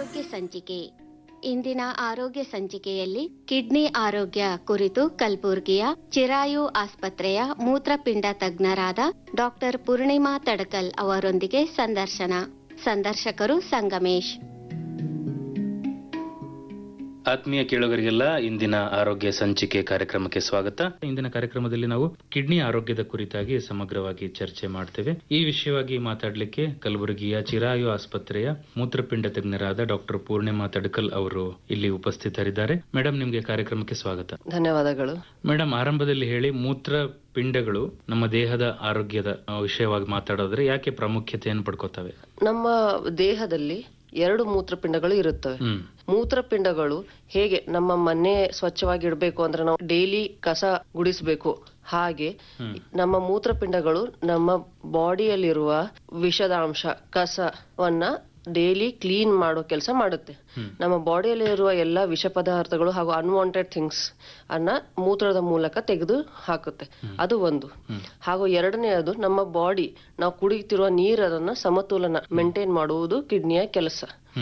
ಆರೋಗ್ಯ ಸಂಚಿಕೆ. ಇಂದಿನ ಆರೋಗ್ಯ ಸಂಚಿಕೆಯಲ್ಲಿ ಕಿಡ್ನಿ ಆರೋಗ್ಯ ಕುರಿತು ಕಲಬುರಗಿಯ ಚಿರಾಯು ಆಸ್ಪತ್ರೆಯ ಮೂತ್ರಪಿಂಡ ತಜ್ಞರಾದ ಡಾಕ್ಟರ್ ಪೂರ್ಣಿಮಾ ತಡಕಲ್ ಅವರೊಂದಿಗೆ ಸಂದರ್ಶನ. ಸಂದರ್ಶಕರು ಸಂಗಮೇಶ್. ಆತ್ಮೀಯ ಕೇಳುಗರಿಗೆಲ್ಲ ಇಂದಿನ ಆರೋಗ್ಯ ಸಂಚಿಕೆ ಕಾರ್ಯಕ್ರಮಕ್ಕೆ ಸ್ವಾಗತ. ಇಂದಿನ ಕಾರ್ಯಕ್ರಮದಲ್ಲಿ ನಾವು ಕಿಡ್ನಿ ಆರೋಗ್ಯದ ಕುರಿತಾಗಿ ಸಮಗ್ರವಾಗಿ ಚರ್ಚೆ ಮಾಡ್ತೇವೆ. ಈ ವಿಷಯವಾಗಿ ಮಾತಾಡಲಿಕ್ಕೆ ಕಲಬುರಗಿಯ ಚಿರಾಯು ಆಸ್ಪತ್ರೆಯ ಮೂತ್ರಪಿಂಡ ತಜ್ಞರಾದ ಡಾಕ್ಟರ್ ಪೂರ್ಣಿಮಾ ತಡಕಲ್ ಅವರು ಇಲ್ಲಿ ಉಪಸ್ಥಿತರಿದ್ದಾರೆ. ಮೇಡಮ್, ನಿಮ್ಗೆ ಕಾರ್ಯಕ್ರಮಕ್ಕೆ ಸ್ವಾಗತ. ಧನ್ಯವಾದಗಳು. ಮೇಡಮ್, ಆರಂಭದಲ್ಲಿ ಹೇಳಿ, ಮೂತ್ರಪಿಂಡಗಳು ನಮ್ಮ ದೇಹದ ಆರೋಗ್ಯದ ವಿಷಯವಾಗಿ ಮಾತಾಡೋದ್ರೆ ಯಾಕೆ ಪ್ರಾಮುಖ್ಯತೆಯನ್ನು ಪಡ್ಕೋತವೆ? ನಮ್ಮ ದೇಹದಲ್ಲಿ 2 ಮೂತ್ರಪಿಂಡಗಳು ಇರುತ್ತವೆ. ಮೂತ್ರಪಿಂಡಗಳು ಹೇಗೆ ನಮ್ಮ ಮನೆ ಸ್ವಚ್ಛವಾಗಿ ಇಡಬೇಕು ಅಂದ್ರೆ ನಾವು ಡೈಲಿ ಕಸ ಗುಡಿಸಬೇಕು, ಹಾಗೆ ನಮ್ಮ ಮೂತ್ರಪಿಂಡಗಳು ನಮ್ಮ ಬಾಡಿಯಲ್ಲಿರುವ ವಿಷದ ಅಂಶ ಕಸವನ್ನ ಡೈಲಿ ಕ್ಲೀನ್ ಮಾಡೋ ಕೆಲಸ ಮಾಡುತ್ತೆ. ನಮ್ಮ ಬಾಡಿಯಲ್ಲಿ ಇರುವ ಎಲ್ಲಾ ವಿಷ ಪದಾರ್ಥಗಳು ಹಾಗೂ ಅನ್ವಾಂಟೆಡ್ ಥಿಂಗ್ಸ್ ಅನ್ನ ಮೂತ್ರದ ಮೂಲಕ ತೆಗೆದು ಹಾಕುತ್ತೆ. ಅದು ಒಂದು. ಹಾಗೂ ಎರಡನೆಯದು, ನಮ್ಮ ಬಾಡಿ ನಾವು ಕುಡಿಯುತ್ತಿರುವ ನೀರನ್ನ ಸಮತೋಲನ ಮೇಂಟೈನ್ ಮಾಡುವುದು ಕಿಡ್ನಿಯ ಕೆಲಸ.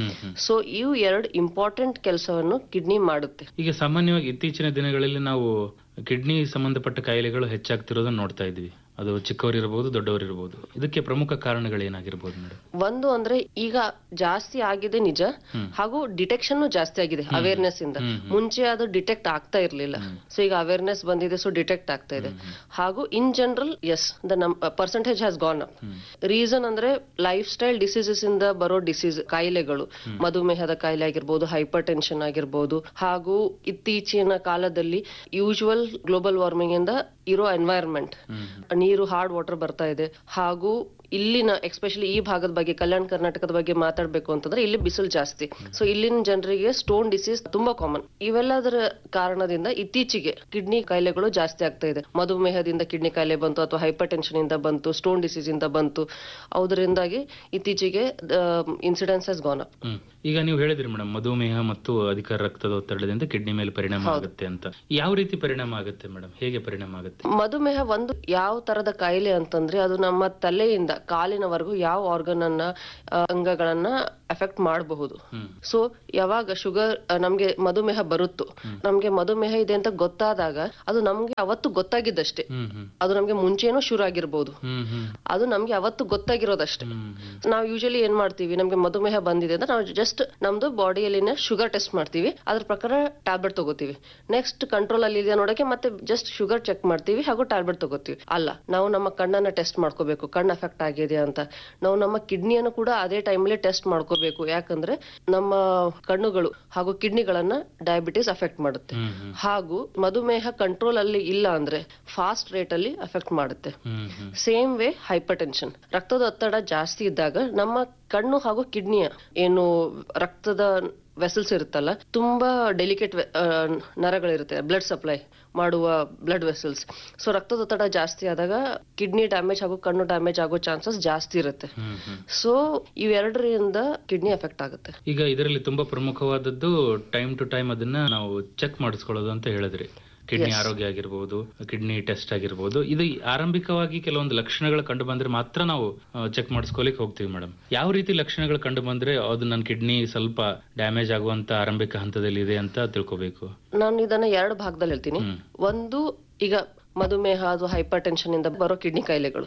ಸೊ ಇವು 2 ಇಂಪಾರ್ಟೆಂಟ್ ಕೆಲಸವನ್ನು ಕಿಡ್ನಿ ಮಾಡುತ್ತೆ. ಈಗ ಸಾಮಾನ್ಯವಾಗಿ ಇತ್ತೀಚಿನ ದಿನಗಳಲ್ಲಿ ನಾವು ಕಿಡ್ನಿ ಸಂಬಂಧಪಟ್ಟ ಕಾಯಿಲೆಗಳು ಹೆಚ್ಚಾಗ್ತಿರೋದನ್ನ ನೋಡ್ತಾ ಇದ್ವಿ. ಅದು ಚಿಕ್ಕವರಿರಬಹುದು, ದೊಡ್ಡವರಿರಬಹುದು. ಇದಕ್ಕೆ ಪ್ರಮುಖ ಕಾರಣಗಳೇನಾಗಿರ್ಬೋದು ಮೇಡಮ್? ಒಂದು ಅಂದ್ರೆ ಈಗ ಜಾಸ್ತಿ ಆಗಿದೆ ನಿಜ, ಹಾಗೂ ಡಿಟೆಕ್ಷನ್ ಜಾಸ್ತಿ ಆಗಿದೆ ಅವೇರ್ನೆಸ್ ಇಂದ. ಮುಂಚೆ ಅದು ಡಿಟೆಕ್ಟ್ ಆಗ್ತಾ ಇರ್ಲಿಲ್ಲ. ಸೊ ಈಗ ಅವೇರ್ನೆಸ್ ಬಂದಿದೆ, ಸೊ ಡಿಟೆಕ್ಟ್ ಆಗ್ತಾ ಇದೆ. ಹಾಗೂ in general the percentage has gone up. Reason ಅಂದ್ರೆ ಲೈಫ್ ಸ್ಟೈಲ್ ಡಿಸೀಸಸ್ ಇಂದ ಬರೋ ಡಿಸೀಸ್ ಕಾಯಿಲೆಗಳು, ಮಧುಮೇಹದ ಕಾಯಿಲೆ ಆಗಿರ್ಬೋದು, ಹೈಪರ್ ಟೆನ್ಷನ್ ಆಗಿರ್ಬೋದು, ಹಾಗೂ ಇತ್ತೀಚಿನ ಕಾಲದಲ್ಲಿ ಯೂಶುವಲ್ ಗ್ಲೋಬಲ್ ವಾರ್ಮಿಂಗ್ ಇಂದ ಇರೋ ಎನ್ವೈರನ್ಮೆಂಟ್, ನೀರು ಹಾರ್ಡ್ ವಾಟರ್ ಬರ್ತಾ ಇದೆ. ಹಾಗೂ ಇಲ್ಲಿನ ಎಸ್ಪೆಷಲಿ ಈ ಭಾಗದ ಬಗ್ಗೆ, ಕಲ್ಯಾಣ ಕರ್ನಾಟಕದ ಬಗ್ಗೆ ಮಾತಾಡ್ಬೇಕು ಅಂತಂದ್ರೆ ಇಲ್ಲಿ ಬಿಸಿಲು ಜಾಸ್ತಿ. ಸೊ ಇಲ್ಲಿನ ಜನರಿಗೆ ಸ್ಟೋನ್ ಡಿಸೀಸ್ ತುಂಬಾ ಕಾಮನ್. ಇವೆಲ್ಲದರ ಕಾರಣದಿಂದ ಇತ್ತೀಚೆಗೆ ಕಿಡ್ನಿ ಕಾಯಿಲೆಗಳು ಜಾಸ್ತಿ ಆಗ್ತಾ ಇದೆ. ಮಧುಮೇಹದಿಂದ ಕಿಡ್ನಿ ಕಾಯಿಲೆ ಬಂತು, ಅಥವಾ ಹೈಪರ್ ಟೆನ್ಷನ್ ಇಂದ ಬಂತು, ಸ್ಟೋನ್ ಡಿಸೀಸ್ ಇಂದ ಬಂತು. ಅದರಿಂದಾಗಿ ಇತ್ತೀಚೆಗೆ ಇನ್ಸಿಡೆನ್ಸ್ ಹ್ಯಾಸ್ ಗಾನ್ ಅಪ್. ಈಗ ನೀವು ಹೇಳಿದ್ರಿ ಮೇಡಮ್, ಮಧುಮೇಹ ಮತ್ತು ಅಧಿಕ ರಕ್ತದ ಒತ್ತಡದಿಂದ ಕಿಡ್ನಿ ಮೇಲೆ ಪರಿಣಾಮ ಆಗುತ್ತೆ ಅಂತ. ಯಾವ ರೀತಿ ಪರಿಣಾಮ ಆಗುತ್ತೆ ಮೇಡಮ್? ಹೇಗೆ ಪರಿಣಾಮ ಆಗುತ್ತೆ? ಮಧುಮೇಹ ಒಂದು ಯಾವ ತರದ ಕಾಯಿಲೆ ಅಂತಂದ್ರೆ, ಅದು ನಮ್ಮ ತಲೆಯಿಂದ ಕಾಲಿನವರೆಗೂ ಯಾವ ಆರ್ಗನ್ ಅನ್ನ, ಅಂಗಗಳನ್ನ ಎಫೆಕ್ಟ್ ಮಾಡಬಹುದು. ಸೊ ಯಾವಾಗ ಶುಗರ್ ನಮ್ಗೆ ಮಧುಮೇಹ ಬರುತ್ತೋ, ನಮ್ಗೆ ಮಧುಮೇಹ ಇದೆ ಅಂತ ಗೊತ್ತಾದಾಗ ಅದು ನಮ್ಗೆ ಅವತ್ತು ಗೊತ್ತಾಗಿದ್ದಷ್ಟೇ. ಅದು ನಮ್ಗೆ ಮುಂಚೆನೂ ಶುರು ಆಗಿರ್ಬೋದು, ಅದು ನಮ್ಗೆ ಅವತ್ತು ಗೊತ್ತಾಗಿರೋದಷ್ಟೇ. ನಾವು ಯೂಶಲಿ ಏನ್ ಮಾಡ್ತೀವಿ, ನಮ್ಗೆ ಮಧುಮೇಹ ಬಂದಿದೆ ಅಂತ ನಾವು ಜಸ್ಟ್ ನಮ್ದು ಬಾಡಿಯಲ್ಲಿನ ಶುಗರ್ ಟೆಸ್ಟ್ ಮಾಡ್ತೀವಿ, ಅದ್ರ ಪ್ರಕಾರ ಟ್ಯಾಬ್ಲೆಟ್ ತಗೋತೀವಿ. ನೆಕ್ಸ್ಟ್ ಕಂಟ್ರೋಲ್ ಅಲ್ಲಿ ಇದೆಯಾ ನೋಡಕ್ಕೆ ಮತ್ತೆ ಜಸ್ಟ್ ಶುಗರ್ ಚೆಕ್ ಮಾಡ್ತೀವಿ ಹಾಗೂ ಟ್ಯಾಬ್ಲೆಟ್ ತಗೋತೀವಿ. ಅಲ್ಲ, ನಾವು ನಮ್ಮ ಕಣ್ಣನ್ನ ಟೆಸ್ಟ್ ಮಾಡ್ಕೋಬೇಕು, ಕಣ್ಣು ಅಫೆಕ್ಟ್ ಆಗಿದೆಯಾ ಅಂತ. ನಾವು ನಮ್ಮ ಕಿಡ್ನಿಯನ್ನು ಕೂಡ ಅದೇ ಟೈಮಲ್ಲಿ ಟೆಸ್ಟ್ ಮಾಡ್ಕೋಬೇಕು. ಯಾಕಂದ್ರೆ ನಮ್ಮ ಕಣ್ಣುಗಳು ಹಾಗೂ ಕಿಡ್ನಿಗಳನ್ನ ಡಯಾಬಿಟಿಸ್ ಅಫೆಕ್ಟ್ ಮಾಡುತ್ತೆ. ಹಾಗೂ ಮಧುಮೇಹ ಕಂಟ್ರೋಲ್ ಅಲ್ಲಿ ಇಲ್ಲ ಅಂದ್ರೆ ಫಾಸ್ಟ್ ರೇಟ್ ಅಲ್ಲಿ ಅಫೆಕ್ಟ್ ಮಾಡುತ್ತೆ. ಸೇಮ್ ವೇ ಹೈಪರ್ ಟೆನ್ಷನ್, ರಕ್ತದ ಒತ್ತಡ ಜಾಸ್ತಿ ಇದ್ದಾಗ ನಮ್ಮ ಕಣ್ಣು ಹಾಗೂ ಕಿಡ್ನಿಯ ಏನು ರಕ್ತದ ವೆಸಲ್ಸ್ ಇರುತ್ತಲ್ಲ, ತುಂಬಾ ಡೆಲಿಕೇಟ್ ನರಗಳಿರುತ್ತೆ, ಬ್ಲಡ್ ಸಪ್ಲೈ ಮಾಡುವ ಬ್ಲಡ್ ವೆಸಲ್ಸ್. ಸೊ ರಕ್ತದೊತ್ತಡ ಜಾಸ್ತಿ ಆದಾಗ ಕಿಡ್ನಿ ಡ್ಯಾಮೇಜ್ ಹಾಗೂ ಕಣ್ಣು ಡ್ಯಾಮೇಜ್ ಆಗೋ ಚಾನ್ಸಸ್ ಜಾಸ್ತಿ ಇರುತ್ತೆ. ಸೊ ಇವೆರಡರಿಂದ ಕಿಡ್ನಿ ಎಫೆಕ್ಟ್ ಆಗುತ್ತೆ. ಈಗ ಇದರಲ್ಲಿ ತುಂಬಾ ಪ್ರಮುಖವಾದದ್ದು ಟೈಮ್ ಟು ಟೈಮ್ ಅದನ್ನ ನಾವು ಚೆಕ್ ಮಾಡಿಸ್ಕೊಳ್ಳೋದು ಅಂತ ಹೇಳಿದ್ರಿ. ಕಿಡ್ನಿ ಆರೋಗ್ಯ ಆಗಿರ್ಬೋದು, ಕಿಡ್ನಿ ಟೆಸ್ಟ್ ಆಗಿರ್ಬೋದು. ಇದು ಆರಂಭಿಕವಾಗಿ ಕೆಲವೊಂದು ಲಕ್ಷಣಗಳು ಕಂಡು ಬಂದ್ರೆ ಮಾತ್ರ ನಾವು ಚೆಕ್ ಮಾಡಿಸ್ಕೊಲಿಕ್ಕೆ ಹೋಗ್ತೀವಿ ಮೇಡಮ್. ಯಾವ ರೀತಿ ಲಕ್ಷಣಗಳು ಕಂಡು ಬಂದ್ರೆ ಅದು ನನ್ನ ಕಿಡ್ನಿ ಸ್ವಲ್ಪ ಡ್ಯಾಮೇಜ್ ಆಗುವಂತ ಆರಂಭಿಕ ಹಂತದಲ್ಲಿ ಇದೆ ಅಂತ ತಿಳ್ಕೋಬೇಕು? ನಾನು ಇದನ್ನ 2 ಭಾಗದಲ್ಲಿ ಹೇಳ್ತೀನಿ. ಒಂದು, ಈಗ ಮಧುಮೇಹ ಅದು ಹೈಪರ್ ಟೆನ್ಷನ್ ಇಂದ ಬರೋ ಕಿಡ್ನಿ ಕಾಯಿಲೆಗಳು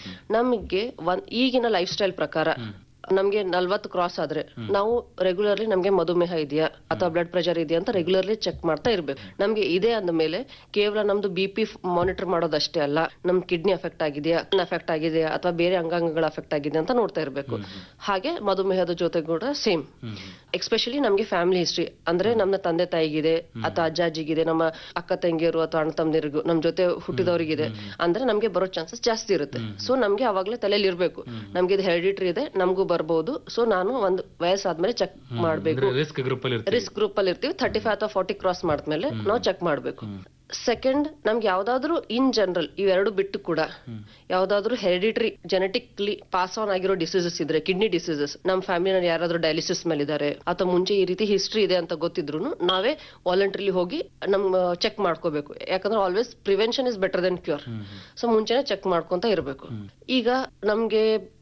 ನಮಗೆ ಈಗಿನ ಲೈಫ್ ಸ್ಟೈಲ್ ಪ್ರಕಾರ ನಮ್ಗೆ 40 ಕ್ರಾಸ್ ಆದ್ರೆ ನಾವು ರೆಗ್ಯುಲರ್ಲಿ ನಮ್ಗೆ ಮಧುಮೇಹ ಇದೆಯಾ ಅಥವಾ ಬ್ಲಡ್ ಪ್ರೆಷರ್ ಇದೆಯಾ ಅಂತ ರೆಗ್ಯುಲರ್ಲಿ ಚೆಕ್ ಮಾಡ್ತಾ ಇರ್ಬೇಕು. ನಮ್ಗೆ ಇದೆ ಅಂದ ಮೇಲೆ ಕೇವಲ ನಮ್ದು BP ಮಾನಿಟರ್ ಮಾಡೋದಷ್ಟೇ ಅಲ್ಲ, ನಮ್ ಕಿಡ್ನಿ ಅಫೆಕ್ಟ್ ಆಗಿದೆಯಾ ಅಥವಾ ಬೇರೆ ಅಂಗಾಂಗಗಳ ಅಫೆಕ್ಟ್ ಆಗಿದೆ ಅಂತ ನೋಡ್ತಾ ಇರ್ಬೇಕು. ಹಾಗೆ ಮಧುಮೇಹದ ಜೊತೆ ಕೂಡ ಸೇಮ್. ಎಸ್ಪೆಷಲಿ ನಮ್ಗೆ ಫ್ಯಾಮಿಲಿ ಹಿಸ್ಟ್ರಿ ಅಂದ್ರೆ ನಮ್ಮ ತಂದೆ ತಾಯಿಗಿದೆ ಅಥವಾ ಅಜ್ಜಿಗಿದೆ, ನಮ್ಮ ಅಕ್ಕ ತಂಗಿಯರು ಅಥವಾ ಅಣ್ಣ ತಮ್ಮದಿರಿಗೂ ನಮ್ ಜೊತೆ ಹುಟ್ಟಿದವರಿಗಿದೆ ಅಂದ್ರೆ ನಮ್ಗೆ ಬರೋ ಚಾನ್ಸಸ್ ಜಾಸ್ತಿ ಇರುತ್ತೆ. ಸೊ ನಮ್ಗೆ ಅವಾಗ್ಲೇ ತಲೆಯಲ್ಲಿ ಇರ್ಬೇಕು, ನಮ್ಗೆ ಇದು ಹೆರಿಡಿಟರಿ ಇದೆ, ನಮಗೂ ಬರ್ಬೋದು. ಸೊ ನಾನು ಒಂದು ವಯಸ್ಸಾದ್ಮೇಲೆ ಚೆಕ್ ಮಾಡ್ಬೇಕು. ರಿಸ್ಕ್ ಗ್ರೂಪ್ ಅಲ್ಲಿ ಇರ್ತೀವಿ. 35 ಅಥವಾ 40 ಕ್ರಾಸ್ ಮಾಡಿದ್ಮೇಲೆ ನಾವು ಚೆಕ್ ಮಾಡ್ಬೇಕು. ಸೆಕೆಂಡ್, ನಮ್ಗೆ ಯಾವ್ದಾದ್ರು ಇನ್ ಜನರಲ್ ಇವೆರಡು ಬಿಟ್ಟು ಕೂಡ ಯಾವ್ದಾದ್ರು ಹೆರಿಡಿಟರಿ ಜೆನೆಟಿಕ್ಲಿ ಪಾಸ್ ಆನ್ ಆಗಿರೋ ಡಿಸೀಸಸ್ ಇದ್ರೆ, ಕಿಡ್ನಿ ಡಿಸೀಸಸ್, ನಮ್ ಫ್ಯಾಮಿಲಿನಲ್ಲಿ ಯಾರಾದ್ರೂ ಡಯಾಲಿಸಿಸ್ ಮೇಲೆ ಇದಾರೆ ಅಥವಾ ಮುಂಚೆ ಈ ರೀತಿ ಹಿಸ್ಟ್ರಿ ಇದೆ ಅಂತ ಗೊತ್ತಿದ್ರು ನಾವೇ ವಾಲಂಟ್ರಿಲಿ ಹೋಗಿ ನಮ್ ಚೆಕ್ ಮಾಡ್ಕೋಬೇಕು. ಯಾಕಂದ್ರೆ always prevention is better then cure. So ಮುಂಚೆನೆ ಚೆಕ್ ಮಾಡ್ಕೊಂತ ಇರ್ಬೇಕು. ಈಗ ನಮ್ಗೆ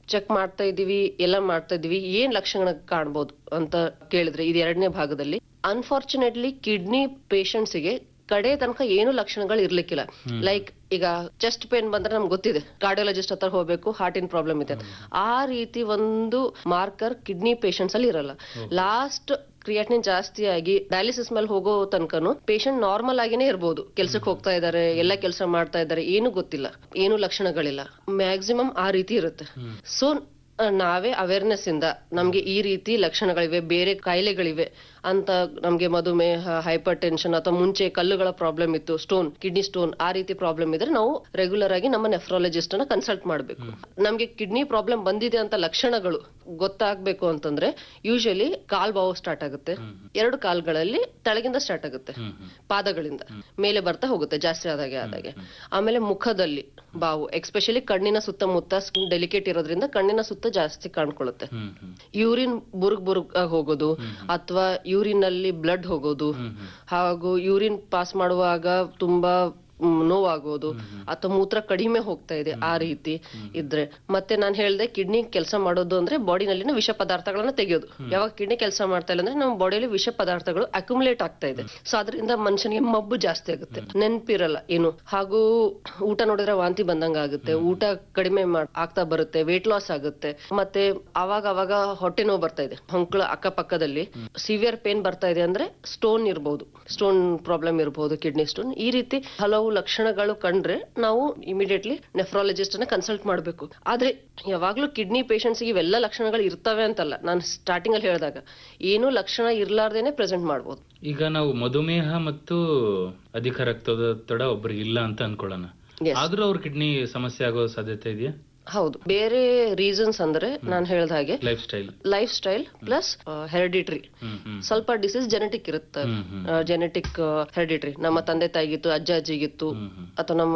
ಚೆಕ್ ಮಾಡ್ತಾ ಇದೀವಿ, ಎಲ್ಲ ಮಾಡ್ತಾ ಇದೀವಿ, ಏನ್ ಲಕ್ಷಣ ಕಾಣ್ಬೋದು ಅಂತ ಕೇಳಿದ್ರೆ ಇದು 2ನೇ ಭಾಗದಲ್ಲಿ ಅನ್ಫಾರ್ಚುನೇಟ್ಲಿ ಕಿಡ್ನಿ ಪೇಷಂಟ್ಸ್ ಗೆ ಕಡೆ ತನಕ ಏನು ಲಕ್ಷಣಗಳು ಇರ್ಲಿಕ್ಕಿಲ್ಲ. ಲೈಕ್ ಈಗ ಚೆಸ್ಟ್ ಪೇನ್ ಬಂದ್ರೆ ನಮ್ಗೆ ಗೊತ್ತಿದೆ ಕಾರ್ಡಿಯಾಲಜಿಸ್ಟ್ ಹತ್ರ ಹೋಗ್ಬೇಕು, ಹಾರ್ಟಿನ ಪ್ರಾಬ್ಲಮ್ ಇದೆ. ಆ ರೀತಿ ಒಂದು ಮಾರ್ಕರ್ ಕಿಡ್ನಿ ಪೇಷಂಟ್ಸ್ ಅಲ್ಲಿ ಇರಲ್ಲ. ಲಾಸ್ಟ್ ಕ್ರಿಯಾಟಿನಿನ್ ಜಾಸ್ತಿ ಆಗಿ ಡಯಾಲಿಸಿಸ್ ಮೇಲೆ ಹೋಗೋ ತನಕನು ಪೇಷಂಟ್ ನಾರ್ಮಲ್ ಆಗಿನೇ ಇರ್ಬೋದು, ಕೆಲ್ಸಕ್ಕೆ ಹೋಗ್ತಾ ಇದಾರೆ, ಎಲ್ಲ ಕೆಲಸ ಮಾಡ್ತಾ ಇದಾರೆ, ಏನು ಗೊತ್ತಿಲ್ಲ, ಏನು ಲಕ್ಷಣಗಳಿಲ್ಲ. ಮ್ಯಾಕ್ಸಿಮಮ್ ಆ ರೀತಿ ಇರುತ್ತೆ. ಸೊ ನಾವೇ ಅವೇರ್ನೆಸ್ ಇಂದ ನಮ್ಗೆ ಈ ರೀತಿ ಲಕ್ಷಣಗಳಿವೆ, ಬೇರೆ ಕಾಯಿಲೆಗಳಿವೆ ಅಂತ, ನಮ್ಗೆ ಮಧುಮೇಹ, ಹೈಪರ್ ಟೆನ್ಷನ್ ಅಥವಾ ಮುಂಚೆ ಕಲ್ಲುಗಳ ಪ್ರಾಬ್ಲಮ್ ಇತ್ತು, ಸ್ಟೋನ್, ಕಿಡ್ನಿ ಸ್ಟೋನ್, ಆ ರೀತಿ ಪ್ರಾಬ್ಲಮ್ ಇದ್ರೆ ನಾವು ರೆಗ್ಯುಲರ್ ಆಗಿ ನಮ್ಮ ನೆಫ್ರಾಲಜಿಸ್ಟ್ ಅನ್ನ ಕನ್ಸಲ್ಟ್ ಮಾಡ್ಬೇಕು. ನಮ್ಗೆ ಕಿಡ್ನಿ ಪ್ರಾಬ್ಲಮ್ ಬಂದಿದೆ ಅಂತ ಲಕ್ಷಣಗಳು ಗೊತ್ತಾಗ್ಬೇಕು ಅಂತಂದ್ರೆ ಯೂಶಲಿ ಕಾಲ್ ಬಾವು ಸ್ಟಾರ್ಟ್ ಆಗುತ್ತೆ, 2 ಕಾಲ್ಗಳಲ್ಲಿ ತೆಳಗಿಂದ ಸ್ಟಾರ್ಟ್ ಆಗುತ್ತೆ, ಪಾದಗಳಿಂದ ಮೇಲೆ ಬರ್ತಾ ಹೋಗುತ್ತೆ ಜಾಸ್ತಿ ಆದಾಗೆ. ಆಮೇಲೆ ಮುಖದಲ್ಲಿ ಬಾವು, ಎಕ್ಸ್ಪೆಷಲಿ ಕಣ್ಣಿನ ಸುತ್ತಮುತ್ತ ಸ್ಕಿನ್ ಡೆಲಿಕೇಟ್ ಇರೋದ್ರಿಂದ ಕಣ್ಣಿನ ಸುತ್ತ ಜಾಸ್ತಿ ಕಾಣ್ಕೊಳ್ಳುತ್ತೆ. ಯೂರಿನ್ ಬುರುಗ್ ಹೋಗೋದು ಅಥವಾ ಯೂರಿನ್ ಅಲ್ಲಿ ಬ್ಲಡ್ ಹೋಗೋದು, ಹಾಗೂ ಯೂರಿನ್ ಪಾಸ್ ಮಾಡುವಾಗ ತುಂಬಾ ನೋವಾಗೋದು ಅಥವಾ ಮೂತ್ರ ಕಡಿಮೆ ಹೋಗ್ತಾ ಇದೆ, ಆ ರೀತಿ ಇದ್ರೆ. ಮತ್ತೆ ನಾನು ಹೇಳ್ದೆ ಕಿಡ್ನಿ ಕೆಲಸ ಮಾಡೋದು ಅಂದ್ರೆ ಬಾಡಿನಲ್ಲಿನ ವಿಷ ಪದಾರ್ಥಗಳನ್ನ ತೆಗೆಯೋದು. ಯಾವಾಗ ಕಿಡ್ನಿ ಕೆಲಸ ಮಾಡ್ತಾ ಇಲ್ಲ ಅಂದ್ರೆ ನಮ್ಮ ಬಾಡಿಯಲ್ಲಿ ವಿಷ ಪದಾರ್ಥಗಳು ಅಕ್ಯುಮುಲೇಟ್ ಆಗ್ತಾ ಇದೆ. ಸೊ ಅದರಿಂದ ಮನುಷ್ಯನಿಗೆ ಮಬ್ಬು ಜಾಸ್ತಿ ಆಗುತ್ತೆ, ನೆನ್ಪಿರಲ್ಲ ಏನು, ಹಾಗೂ ಊಟ ನೋಡಿದ್ರೆ ವಾಂತಿ ಬಂದಂಗ ಆಗುತ್ತೆ, ಊಟ ಕಡಿಮೆ ಆಗ್ತಾ ಬರುತ್ತೆ, ವೇಟ್ ಲಾಸ್ ಆಗುತ್ತೆ. ಮತ್ತೆ ಅವಾಗ ಹೊಟ್ಟೆ ನೋವು ಬರ್ತಾ ಇದೆ, ಹೊಂಕ್ಳ ಅಕ್ಕಪಕ್ಕದಲ್ಲಿ ಸಿವಿಯರ್ ಪೇನ್ ಬರ್ತಾ ಇದೆ ಅಂದ್ರೆ ಸ್ಟೋನ್ ಇರ್ಬೋದು, ಸ್ಟೋನ್ ಪ್ರಾಬ್ಲಮ್ ಇರ್ಬೋದು, ಕಿಡ್ನಿ ಸ್ಟೋನ್. ಈ ರೀತಿ ಹಲವು ಲಕ್ಷಣಗಳು ಕಂಡ್ರೆ ನಾವು ಇಮಿಡಿಯೇಟ್ಲಿ ನೆಫ್ರಾಲಜಿಸ್ಟ್ ಅನ್ನ ಕನ್ಸಲ್ಟ್ ಮಾಡಬೇಕು. ಆದ್ರೆ ಯಾವಾಗ್ಲೂ ಕಿಡ್ನಿ ಪೇಷಂಟ್ಸ್ ಇವೆಲ್ಲ ಲಕ್ಷಣಗಳು ಇರ್ತವೆ ಅಂತಲ್ಲ. ನಾನು ಸ್ಟಾರ್ಟಿಂಗ್ ಅಲ್ಲಿ ಹೇಳಿದಾಗ ಏನು ಲಕ್ಷಣ ಇರ್ಲಾರ್ದೇನೆ ಪ್ರೆಸೆಂಟ್ ಮಾಡಬಹುದು. ಈಗ ನಾವು ಮಧುಮೇಹ ಮತ್ತು ಅಧಿಕ ರಕ್ತದೊತ್ತಡ ಒಬ್ಬರಿಗೆ ಇಲ್ಲ ಅಂತ ಅನ್ಕೊಳ್ಳೋಣ, ಆದ್ರೂ ಅವ್ರ ಕಿಡ್ನಿ ಸಮಸ್ಯೆ ಆಗೋ ಸಾಧ್ಯತೆ ಇದೆಯಾ? ಹೌದು, ಬೇರೆ ರೀಸನ್ಸ್ ಅಂದ್ರೆ ನಾನು ಹೇಳ್ದ ಹಾಗೆ ಲೈಫ್ ಸ್ಟೈಲ್ ಪ್ಲಸ್ ಹೆರಿಡಿಟ್ರಿ. ಸ್ವಲ್ಪ ಡಿಸೀಸ್ ಜೆನೆಟಿಕ್ ಇರುತ್ತೆ, ಜೆನೆಟಿಕ್ ಹೆರಿಡಿಟ್ರಿ. ನಮ್ಮ ತಂದೆ ತಾಯಿಗಿತ್ತು, ಅಜ್ಜ ಅಜ್ಜಿಗಿತ್ತು, ಅಥವಾ ನಮ್ಮ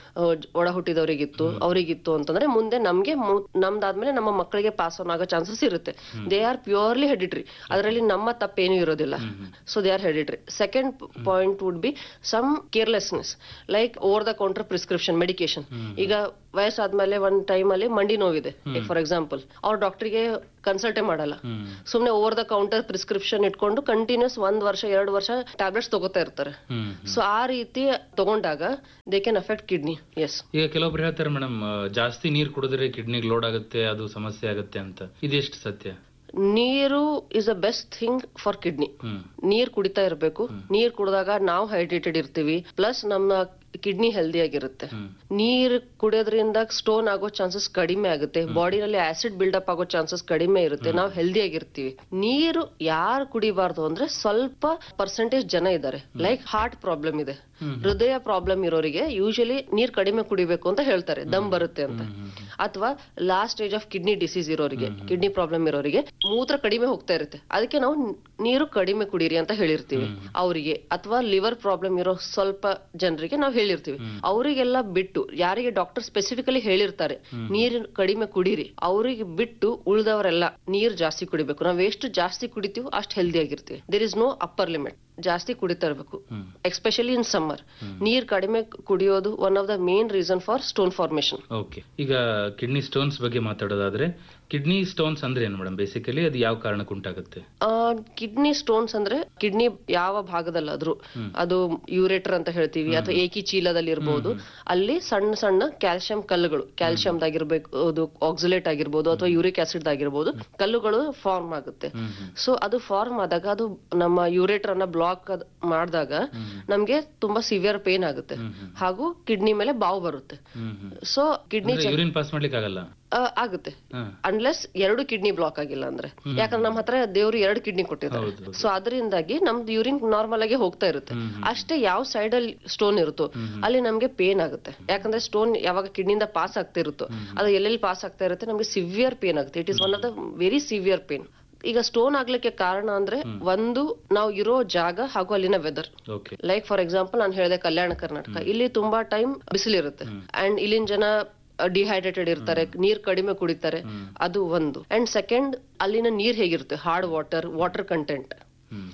ಒಡ ಹುಟ್ಟಿದವರಿಗಿತ್ತು, ಅವರಿಗಿತ್ತು ಅಂತಂದ್ರೆ ಮುಂದೆ ನಮ್ದಾದ್ಮೇಲೆ ನಮ್ಮ ಮಕ್ಕಳಿಗೆ ಪಾಸ್ ಆನ್ ಆಗೋ ಚಾನ್ಸಸ್ ಇರುತ್ತೆ. ದೇ ಆರ್ ಪ್ಯೂರ್ಲಿ ಹೆರಿಡಿಟ್ರಿ, ಅದರಲ್ಲಿ ನಮ್ಮ ತಪ್ಪೇನು ಇರೋದಿಲ್ಲ. So they are hereditary. Second point would be some carelessness, like over the counter prescription medication. ಈಗ ವಯಸ್ಸಾದ್ಮೇಲೆ ಒಂದ್ ಟೈಮ್ ಅಲ್ಲಿ ಮಂಡಿ ನೋವಿದೆ ಫಾರ್ ಎಕ್ಸಾಂಪಲ್, ಅವ್ರ ಡಾಕ್ಟರ್ಗೆ ಕನ್ಸಲ್ಟೇ ಮಾಡಲ್ಲ, ಸುಮ್ನೆ ಓವರ್ ದ ಕೌಂಟರ್ ಪ್ರಿಸ್ಕ್ರಿಪ್ಷನ್ ಇಟ್ಕೊಂಡು ಕಂಟಿನ್ಯೂಸ್ 1 ವರ್ಷ 2 ವರ್ಷ ಟ್ಯಾಬ್ಲೆಟ್ಸ್ ತಗೋತಾ ಇರ್ತಾರೆ. ಸೊ ಆ ರೀತಿ ತಗೊಂಡಾಗ they can affect kidney. S, ಈಗ ಕೆಲವೊಬ್ರು ಹೇಳ್ತಾರೆ ಮೇಡಮ್, ಜಾಸ್ತಿ ನೀರ್ ಕುಡಿದ್ರೆ ಕಿಡ್ನಿಗೆ ಲೋಡ್ ಆಗುತ್ತೆ, ಅದು ಸಮಸ್ಯೆ ಆಗುತ್ತೆ ಅಂತ. ಇದೆಷ್ಟು ಸತ್ಯ? ನೀರು is a best thing for kidney. ನೀರ್ ಕುಡಿತಾ ಇರ್ಬೇಕು. ನೀರ್ ಕುಡಿದಾಗ ನಾವು ಹೈಡ್ರೇಟೆಡ್ ಇರ್ತೀವಿ, ಪ್ಲಸ್ ನಮ್ಮ ಕಿಡ್ನಿ ಹೆಲ್ದಿ ಆಗಿರುತ್ತೆ. ನೀರ್ ಕುಡಿಯೋದ್ರಿಂದ ಸ್ಟೋನ್ ಆಗೋ ಚಾನ್ಸಸ್ ಕಡಿಮೆ ಆಗುತ್ತೆ, ಬಾಡಿನಲ್ಲಿ ಆಸಿಡ್ ಬಿಲ್ಡಪ್ ಆಗೋ ಚಾನ್ಸಸ್ ಕಡಿಮೆ ಇರುತ್ತೆ, ನಾವು ಹೆಲ್ದಿ ಆಗಿರ್ತೀವಿ. ನೀರು ಯಾರು ಕುಡಿಬಾರ್ದು ಅಂದ್ರೆ ಸ್ವಲ್ಪ ಪರ್ಸೆಂಟೇಜ್ ಜನ ಇದ್ದಾರೆ, ಲೈಕ್ ಹಾರ್ಟ್ ಪ್ರಾಬ್ಲಮ್ ಇದೆ, ಹೃದಯ ಪ್ರಾಬ್ಲಮ್ ಇರೋರಿಗೆ ಯೂಶಲಿ ನೀರ್ ಕಡಿಮೆ ಕುಡಿಬೇಕು ಅಂತ ಹೇಳ್ತಾರೆ, ದಮ್ ಬರುತ್ತೆ ಅಂತ. ಅಥವಾ last stage of kidney disease ಇರೋರಿಗೆ, ಕಿಡ್ನಿ ಪ್ರಾಬ್ಲಮ್ ಇರೋರಿಗೆ ಮೂತ್ರ ಕಡಿಮೆ ಹೋಗ್ತಾ ಇರುತ್ತೆ, ಅದಕ್ಕೆ ನಾವು ನೀರು ಕಡಿಮೆ ಕುಡೀರಿ ಅಂತ ಹೇಳಿರ್ತೀವಿ ಅವರಿಗೆ. ಅಥವಾ ಲಿವರ್ ಪ್ರಾಬ್ಲಮ್ ಇರೋ ಸ್ವಲ್ಪ ಜನರಿಗೆ ನಾವು ಹೇಳಿರ್ತೀವಿ. ಅವರಿಗೆಲ್ಲ ಬಿಟ್ಟು, ಯಾರಿಗೆ ಡಾಕ್ಟರ್ ಸ್ಪೆಸಿಫಿಕಲಿ ಹೇಳಿರ್ತಾರೆ ನೀರು ಕಡಿಮೆ ಕುಡೀರಿ, ಅವರಿಗೆ ಬಿಟ್ಟು ಉಳಿದವರೆಲ್ಲ ನೀರ್ ಜಾಸ್ತಿ ಕುಡಿಬೇಕು. ನಾವ್ ಎಷ್ಟು ಜಾಸ್ತಿ ಕುಡಿತೀವಿ ಅಷ್ಟು ಹೆಲ್ದಿ ಆಗಿರ್ತೀವಿ. There is no upper limit. ಜಾಸ್ತಿ ಕುಡಿತಾ ಇರ್ಬೇಕು, ಎಸ್ಪೆಷಲಿ ಇನ್ ಸಮ್ಮರ್. ನೀರ್ ಕಡಿಮೆ ಕುಡಿಯೋದು one of the main reason for stone formation. Okay, ಈಗ ಕಿಡ್ನಿ ಸ್ಟೋನ್ಸ್ ಬಗ್ಗೆ ಮಾತಾಡೋದಾದ್ರೆ, ಕಿಡ್ನಿ ಸ್ಟೋನ್ಸ್ ಅಂದ್ರೆ ಏನು ಮೇಡಮ್? ಬೇಸಿಕಲಿ ಅದು ಯಾವ ಕಾರಣಕ್ಕೆ ಉಂಟಾಗುತ್ತೆ? ಕಿಡ್ನಿ ಸ್ಟೋನ್ಸ್ ಅಂದ್ರೆ ಕಿಡ್ನಿ ಯಾವ ಭಾಗದಲ್ಲಾದ್ರೂ, ಅದು ಯೂರೇಟರ್ ಅಂತ ಹೇಳ್ತೀವಿ ಅಥವಾ ಏಕಿ ಚೀಲದಲ್ಲಿ ಇರಬಹುದು, ಅಲ್ಲಿ ಸಣ್ಣ ಸಣ್ಣ ಕ್ಯಾಲ್ಸಿಯಂ ಕಲ್ಲುಗಳು, ಕ್ಯಾಲ್ಸಿಯಂದಾಗಿರ್ಬೋದು, ಆಕ್ಸಿಲೇಟ್ ಆಗಿರ್ಬೋದು ಅಥವಾ ಯೂರಿಕ್ ಆಸಿಡ್ ಆಗಿರ್ಬೋದು, ಕಲ್ಲುಗಳು ಫಾರ್ಮ್ ಆಗುತ್ತೆ. ಸೊ ಅದು ಫಾರ್ಮ್ ಆದಾಗ ಅದು ನಮ್ಮ ಯೂರೇಟರ್ ಅನ್ನ ಬ್ಲಾಕ್ ಮಾಡಿದಾಗ ನಮ್ಗೆ ತುಂಬಾ ಸಿವಿಯರ್ ಪೇನ್ ಆಗುತ್ತೆ, ಹಾಗೂ ಕಿಡ್ನಿ ಮೇಲೆ ಬಾವು ಬರುತ್ತೆ. ಸೊ ಕಿಡ್ನಿ ಯೂರಿನ್ ಪಾಸ್ ಮಾಡ್ಲಿಕ್ಕೆ ಆಗಲ್ಲ ಆಗುತ್ತೆ ಅನ್ಲೆಸ್ 2 ಕಿಡ್ನಿ ಬ್ಲಾಕ್ ಆಗಿಲ್ಲ ಅಂದ್ರೆ. ಯಾಕಂದ್ರೆ ನಮ್ಮ ಹತ್ರ ದೇವ್ರು 2 ಕಿಡ್ನಿ ಕೊಟ್ಟಿದ್ದಾರೆ. ಸೊ ಅದರಿಂದಾಗಿ ನಮ್ದು ಯೂರಿನ್ ನಾರ್ಮಲ್ ಆಗಿ ಹೋಗ್ತಾ ಇರುತ್ತೆ. ಅಷ್ಟೇ ಯಾವ ಸೈಡ್ ಅಲ್ಲಿ ಸ್ಟೋನ್ ಇರುತ್ತೋ ಅಲ್ಲಿ ನಮ್ಗೆ ಪೇನ್ ಆಗುತ್ತೆ. ಯಾಕಂದ್ರೆ ಸ್ಟೋನ್ ಯಾವಾಗ ಕಿಡ್ನಿಯಿಂದ ಪಾಸ್ ಆಗ್ತಾ ಇರುತ್ತೋ ಅದು ಎಲ್ಲೆಲ್ಲಿ ಪಾಸ್ ಆಗ್ತಾ ಇರುತ್ತೆ ನಮ್ಗೆ ಸಿವಿಯರ್ ಪೇನ್ ಆಗುತ್ತೆ. It is one of the very severe pain. ಈಗ ಸ್ಟೋನ್ ಆಗ್ಲಿಕ್ಕೆ ಕಾರಣ ಅಂದ್ರೆ ಒಂದು ನಾವು ಇರೋ ಜಾಗ ಹಾಗೂ ಅಲ್ಲಿನ ವೆದರ್. ಲೈಕ್ ಫಾರ್ ಎಕ್ಸಾಂಪಲ್ ನಾನು ಹೇಳಿದೆ ಕಲ್ಯಾಣ ಕರ್ನಾಟಕ, ಇಲ್ಲಿ ತುಂಬಾ ಟೈಮ್ ಬಿಸಿಲಿರುತ್ತೆ ಅಂಡ್ ಇಲ್ಲಿನ ಜನ ಡಿಹೈಡ್ರೇಟೆಡ್ ಇರ್ತಾರೆ, ನೀರ್ ಕಡಿಮೆ ಕುಡಿತಾರೆ, ಅದು ಒಂದು. ಅಂಡ್ ಸೆಕೆಂಡ್, ಅಲ್ಲಿನ ನೀರ್ ಹೇಗಿರುತ್ತೆ, ಹಾರ್ಡ್ ವಾಟರ್ ಕಂಟೆಂಟ್.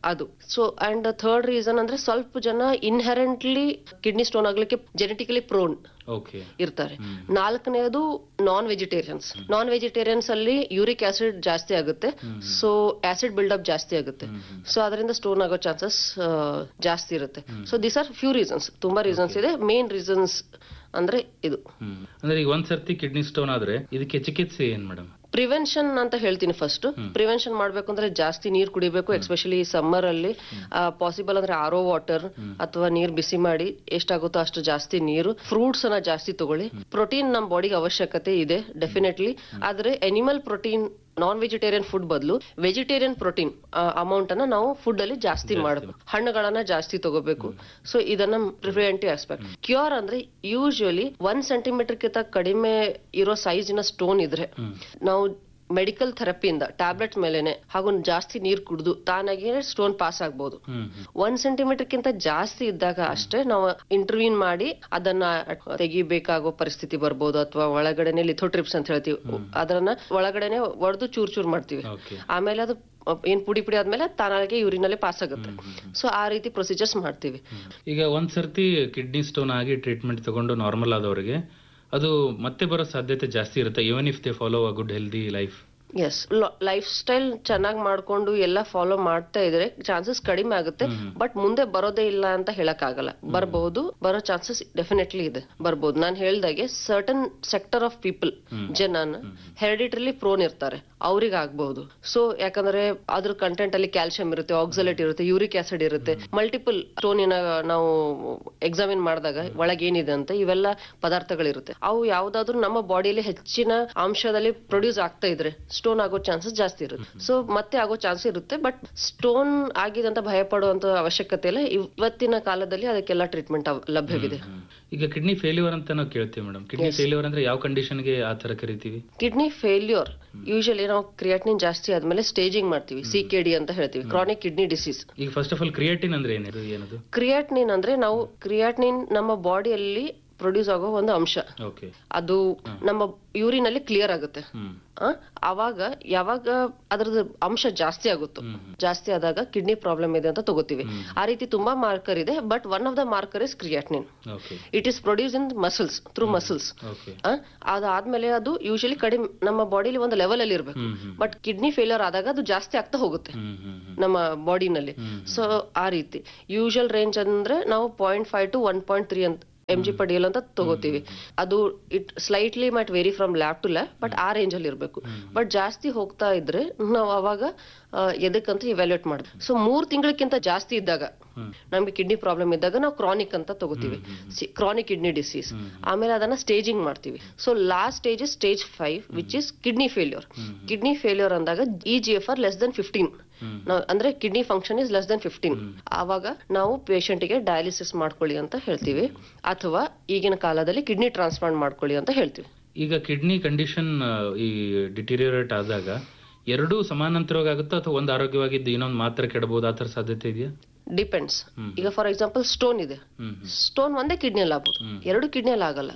ಅದು. ಸೊ ಅಂಡ್ ಥರ್ಡ್ ರೀಸನ್ ಅಂದ್ರೆ ಸ್ವಲ್ಪ ಜನ ಇನ್ಹೆರೆಂಟ್ಲಿ ಕಿಡ್ನಿ ಸ್ಟೋನ್ ಆಗ್ಲಿಕ್ಕೆ ಜೆನೆಟಿಕಲಿ ಪ್ರೋನ್ ಇರ್ತಾರೆ. ನಾಲ್ಕನೇದು ನಾನ್ ವೆಜಿಟೇರಿಯನ್ಸ್ ಅಲ್ಲಿ ಯೂರಿಕ್ ಆಸಿಡ್ ಜಾಸ್ತಿ ಆಗುತ್ತೆ, ಸೊ ಆಸಿಡ್ ಬಿಲ್ಡಪ್ ಜಾಸ್ತಿ ಆಗುತ್ತೆ, ಸೊ ಅದರಿಂದ ಸ್ಟೋನ್ ಆಗೋ ಚಾನ್ಸಸ್ ಜಾಸ್ತಿ ಇರುತ್ತೆ. So this are few reasons, ತುಂಬಾ ರೀಸನ್ಸ್ ಇದೆ. ಮೇನ್ ರೀಸನ್ಸ್ ಅಂದ್ರೆ ಇದು. ಅಂದ್ರೆ ಈಗ ಒಂದ್ ಸರ್ತಿ ಕಿಡ್ನಿ ಸ್ಟೋನ್ ಆದ್ರೆ ಇದಕ್ಕೆ ಚಿಕಿತ್ಸೆ ಏನ್ ಮೇಡಮ್? ಪ್ರಿವೆನ್ಷನ್ ಅಂತ ಹೇಳ್ತೀನಿ. ಫಸ್ಟ್ ಪ್ರಿವೆನ್ಷನ್ ಮಾಡ್ಬೇಕು ಅಂದ್ರೆ ಜಾಸ್ತಿ ನೀರ್ ಕುಡಿಬೇಕು, ಎಸ್ಪೆಷಲಿ ಸಮ್ಮರ್ ಅಲ್ಲಿ. ಪಾಸಿಬಲ್ ಅಂದ್ರೆ RO ವಾಟರ್ ಅಥವಾ ನೀರ್ ಬಿಸಿ ಮಾಡಿ ಎಷ್ಟಾಗುತ್ತೋ ಅಷ್ಟು ಜಾಸ್ತಿ ನೀರು. ಫ್ರೂಟ್ಸ್ ಅನ್ನ ಜಾಸ್ತಿ ತಗೊಳ್ಳಿ. ಪ್ರೋಟೀನ್ ನಮ್ ಬಾಡಿಗೆ ಅವಶ್ಯಕತೆ ಇದೆ ಡೆಫಿನೆಟ್ಲಿ, ಆದ್ರೆ animal protein non vegetarian food ಬದಲು ವೆಜಿಟೇರಿಯನ್ ಪ್ರೋಟೀನ್ ಅಮೌಂಟ್ ಅನ್ನ ನಾವು ಫುಡ್ ಅಲ್ಲಿ ಜಾಸ್ತಿ ಮಾಡಬೇಕು, ಹಣ್ಣುಗಳನ್ನ ಜಾಸ್ತಿ ತಗೋಬೇಕು. ಸೊ ಇದನ್ನ ಪ್ರಿವೆಂಟಿವ್ ಆಸ್ಪೆಕ್ಟ್. ಕ್ಯೂರ್ ಅಂದ್ರೆ ಯೂಶುವಲಿ 1 ಸೆಂಟಿಮೀಟರ್ ಕಿಂತ ಕಡಿಮೆ ಇರೋ ಸೈಜಿನ ಸ್ಟೋನ್ ಇದ್ರೆ ನಾವು ಮೆಡಿಕಲ್ ಥೆರಪಿಯಿಂದ ಟ್ಯಾಬ್ಲೆಟ್ ಮೇಲೆನೆ ಹಾಗೂ ಜಾಸ್ತಿ ನೀರ್ ಕುಡಿದು ತಾನಾಗಿ ಸ್ಟೋನ್ ಪಾಸ್ ಆಗ್ಬಹುದು. 1 ಸೆಂಟಿಮೀಟರ್ ಕಿಂತ ಜಾಸ್ತಿ ಇದ್ದಾಗ ಅಷ್ಟೇ ನಾವು ಇಂಟರ್ವ್ಯೂನ್ ಮಾಡಿ ಅದನ್ನ ತೆಗಿಬೇಕಾಗೋ ಪರಿಸ್ಥಿತಿ ಬರ್ಬೋದು, ಅಥವಾ ಒಳಗಡೆನೆ ಲಿಥೋಟ್ರಿಪ್ಸ್ ಅಂತ ಹೇಳ್ತೀವಿ, ಅದನ್ನ ಒಳಗಡೆನೆ ಒಡೆದು ಚೂರ್ ಮಾಡ್ತೀವಿ. ಆಮೇಲೆ ಅದು ಏನ್ ಪುಡಿ ಆದ್ಮೇಲೆ ತಾನಾಗೆ ಯೂರಿನಲ್ಲಿ ಪಾಸ್ ಆಗುತ್ತೆ. ಸೊ ಆ ರೀತಿ ಪ್ರೊಸೀಜರ್ಸ್ ಮಾಡ್ತೀವಿ. ಈಗ ಒಂದ್ ಸರ್ತಿ ಕಿಡ್ನಿ ಸ್ಟೋನ್ ಆಗಿ ಟ್ರೀಟ್ಮೆಂಟ್ ತಗೊಂಡು ನಾರ್ಮಲ್ ಆದವರಿಗೆ ಅದು ಮತ್ತೆ ಬರೋ ಸಾಧ್ಯತೆ ಜಾಸ್ತಿ ಇರುತ್ತೆ, even if they follow a good healthy life. S, life style ಚೆನ್ನಾಗಿ ಮಾಡ್ಕೊಂಡು ಎಲ್ಲ ಫಾಲೋ ಮಾಡ್ತಾ ಇದ್ರೆ ಚಾನ್ಸಸ್ ಕಡಿಮೆ ಆಗುತ್ತೆ. ಬಟ್ ಮುಂದೆ ಬರೋದೇ ಇಲ್ಲ ಅಂತ ಹೇಳಕ್ ಆಗಲ್ಲ, ಬರಬಹುದು, ಬರೋ ಚಾನ್ಸಸ್ ಡೆಫಿನೆಟ್ಲಿ ಇದೆ, ಬರ್ಬೋದು. ನಾನು ಹೇಳ್ದಾಗೆ ಸರ್ಟನ್ ಸೆಕ್ಟರ್ ಆಫ್ ಪೀಪಲ್ ಜನನ ಹೆರಿಡಿಟರಿಲಿ ಪ್ರೋನ್ ಇರ್ತಾರೆ, ಅವ್ರಿಗೆ ಆಗ್ಬಹುದು. ಸೊ ಯಾಕಂದ್ರೆ ಅದ್ರ ಕಂಟೆಂಟ್ ಅಲ್ಲಿ ಕ್ಯಾಲ್ಸಿಯಂ ಇರುತ್ತೆ, ಆಕ್ಸಲೇಟ್ ಇರುತ್ತೆ, ಯೂರಿಕ್ ಆಸಿಡ್ ಇರುತ್ತೆ, ಮಲ್ಟಿಪಲ್ ಸ್ಟೋನಿನ ನಾವು ಎಕ್ಸಾಮಿನ್ ಮಾಡಿದಾಗ ಒಳಗೆ ಏನಿದೆ ಅಂತ ಇವೆಲ್ಲ ಪದಾರ್ಥಗಳಿರುತ್ತೆ. ಅವು ಯಾವ್ದಾದ್ರು ನಮ್ಮ ಬಾಡಿಯಲ್ಲಿ ಹೆಚ್ಚಿನ ಅಂಶದಲ್ಲಿ ಪ್ರೊಡ್ಯೂಸ್ ಆಗ್ತಾ ಇದ್ರೆ ಸ್ಟೋನ್ ಆಗೋ ಚಾನ್ಸಸ್ ಜಾಸ್ತಿ ಇರುತ್ತೆ. ಸೊ ಮತ್ತೆ ಆಗೋ ಚಾನ್ಸ್ ಇರುತ್ತೆ. ಬಟ್ ಸ್ಟೋನ್ ಆಗಿದೆ ಅಂತ ಭಯ ಪಡುವಂತ ಅವಶ್ಯಕತೆ ಇಲ್ಲ. ಇವತ್ತಿನ ಕಾಲದಲ್ಲಿ ಅದಕ್ಕೆಲ್ಲ ಟ್ರೀಟ್ಮೆಂಟ್ ಲಭ್ಯವಿದೆ. ಈಗ ಕಿಡ್ನಿ ಫೇಲ್ಯೂರ್ ಅಂತ ನಾವು ಕೇಳ್ತೀವಿ ಮೇಡಮ್. ಕಿಡ್ನಿ ಫೇಲ್ಯೂರ್ ಅಂದ್ರೆ ಯಾವ ಕಂಡೀಷನ್ಗೆ ಆ ತರ ಕರಿತೀವಿ? ಕಿಡ್ನಿ ಫೇಲ್ಯೂರ್ ಯೂಶಲಿ ನಾವು ಕ್ರಿಯಾಟಿನಿನ್ ಜಾಸ್ತಿ ಆದ್ಮೇಲೆ ಸ್ಟೇಜಿಂಗ್ ಮಾಡ್ತೀವಿ, CKD ಅಂತ ಹೇಳ್ತೀವಿ, ಕ್ರಾನಿಕ್ ಕಿಡ್ನಿ ಡಿಸೀಸ್. ಈಗ ಫಸ್ಟ್ ಆಫ್ ಆಲ್ ಕ್ರಿಯಾಟಿನ್ ಅಂದ್ರೆ ಏನದು? ಕ್ರಿಯಾಟಿನಿನ್ ಅಂದ್ರೆ ನಾವು ಕ್ರಿಯಾಟಿನಿನ್ ನಮ್ಮ ಬಾಡಿಯಲ್ಲಿ ಪ್ರೊಡ್ಯೂಸ್ ಆಗೋ ಒಂದು ಅಂಶ. ಅದು ನಮ್ಮ ಯೂರಿನ್ ಅಲ್ಲಿ ಕ್ಲಿಯರ್ ಆಗುತ್ತೆ. ಅವಾಗ ಯಾವಾಗ ಅದ್ರದ್ದು ಅಂಶ ಜಾಸ್ತಿ ಆಗುತ್ತೋ, ಜಾಸ್ತಿ ಆದಾಗ ಕಿಡ್ನಿ ಪ್ರಾಬ್ಲಮ್ ಇದೆ ಅಂತ ತಗೋತೀವಿ. ಆ ರೀತಿ ತುಂಬಾ ಮಾರ್ಕರ್ ಇದೆ, but one of the marker is creatinine. It is produce in muscles, through muscles. ಅದಾದ್ಮೇಲೆ ಅದು ಯೂಶಲಿ ಕಡಿಮೆ ನಮ್ಮ ಬಾಡಿಲಿ ಒಂದು ಲೆವೆಲ್ ಅಲ್ಲಿ ಇರ್ಬೇಕು. ಬಟ್ ಕಿಡ್ನಿ ಫೇಲ್ಯೂರ್ ಆದಾಗ ಅದು ಜಾಸ್ತಿ ಆಗ್ತಾ ಹೋಗುತ್ತೆ ನಮ್ಮ ಬಾಡಿನಲ್ಲಿ. ಸೊ ಆ ರೀತಿ ಯೂಶಲ್ ರೇಂಜ್ ಅಂದ್ರೆ ನಾವು 0.5 to 1.3 ಅಂತ mg per dl ಅಂತ ತಗೋತೀವಿ. ಅದು it slightly mite very from lab to lab, but ಆ ರೇಂಜ್ ಅಲ್ಲಿ ಇರಬೇಕು. ಬಟ್ ಜಾಸ್ತಿ ಹೋಗ್ತಾ ಇದ್ರೆ ನಾವು ಅವಾಗ ಎದಕ್ಕಂತ ಇವ್ಯಾಲ್ಯೂಯೇಟ್ ಮಾಡೋದು. ಸೊ 3 ತಿಂಗಳಕ್ಕಿಂತ ಜಾಸ್ತಿ ಇದ್ದಾಗ ನಮ್ಗೆ ಕಿಡ್ನಿ ಪ್ರಾಬ್ಲಮ್ ಇದ್ದಾಗ ನಾವು ಕ್ರಾನಿಕ್ ಅಂತ ತಗೋತೀವಿ, ಕ್ರಾನಿಕ್ ಕಿಡ್ನಿ ಡಿಸೀಸ್. ಆಮೇಲೆ ಅದನ್ನ ಸ್ಟೇಜಿಂಗ್ ಮಾಡ್ತೀವಿ. So last stage is stage 5 which is kidney failure. Kidney failure ಅಂದಾಗ EGFR less than 15, ಅಂದ್ರೆ kidney function is less than 15. ಆವಾಗ ನಾವು ಪೇಷಂಟ್ ಗೆ ಡಯಾಲಿಸಿಸ್ ಮಾಡ್ಕೊಳ್ಳಿ ಅಂತ ಹೇಳ್ತೀವಿ, ಅಥವಾ ಈಗಿನ ಕಾಲದಲ್ಲಿ ಕಿಡ್ನಿ ಟ್ರಾನ್ಸ್ಪ್ಲಾಂಟ್ ಮಾಡ್ಕೊಳ್ಳಿ ಅಂತ ಹೇಳ್ತೀವಿ. ಈಗ ಕಿಡ್ನಿ ಕಂಡೀಷನ್ ಈ ಡಿಟೀರಿಯರೇಟ್ ಆದಾಗ ಎರಡೂ ಸಮಾನಾಂತರವಾಗಿ ಆಗುತ್ತಾ, ಅಥವಾ ಒಂದು ಆರೋಗ್ಯವಾಗಿದ್ದು ಇನ್ನೊಂದು ಮಾತ್ರ ಕೆಡಬಹುದು, ಆ ತರ ಸಾಧ್ಯತೆ ಇದೆಯಾ? ಡಿಪೆಂಡ್ಸ್. ಈಗ ಫಾರ್ ಎಕ್ಸಾಂಪಲ್ ಸ್ಟೋನ್ ಇದೆ, ಸ್ಟೋನ್ ಒಂದೇ ಕಿಡ್ನಿಯಲ್ಲಿ ಆಗ್ಬೋದು, 2 ಕಿಡ್ನಿಯಲ್ಲಿ ಆಗಲ್ಲ.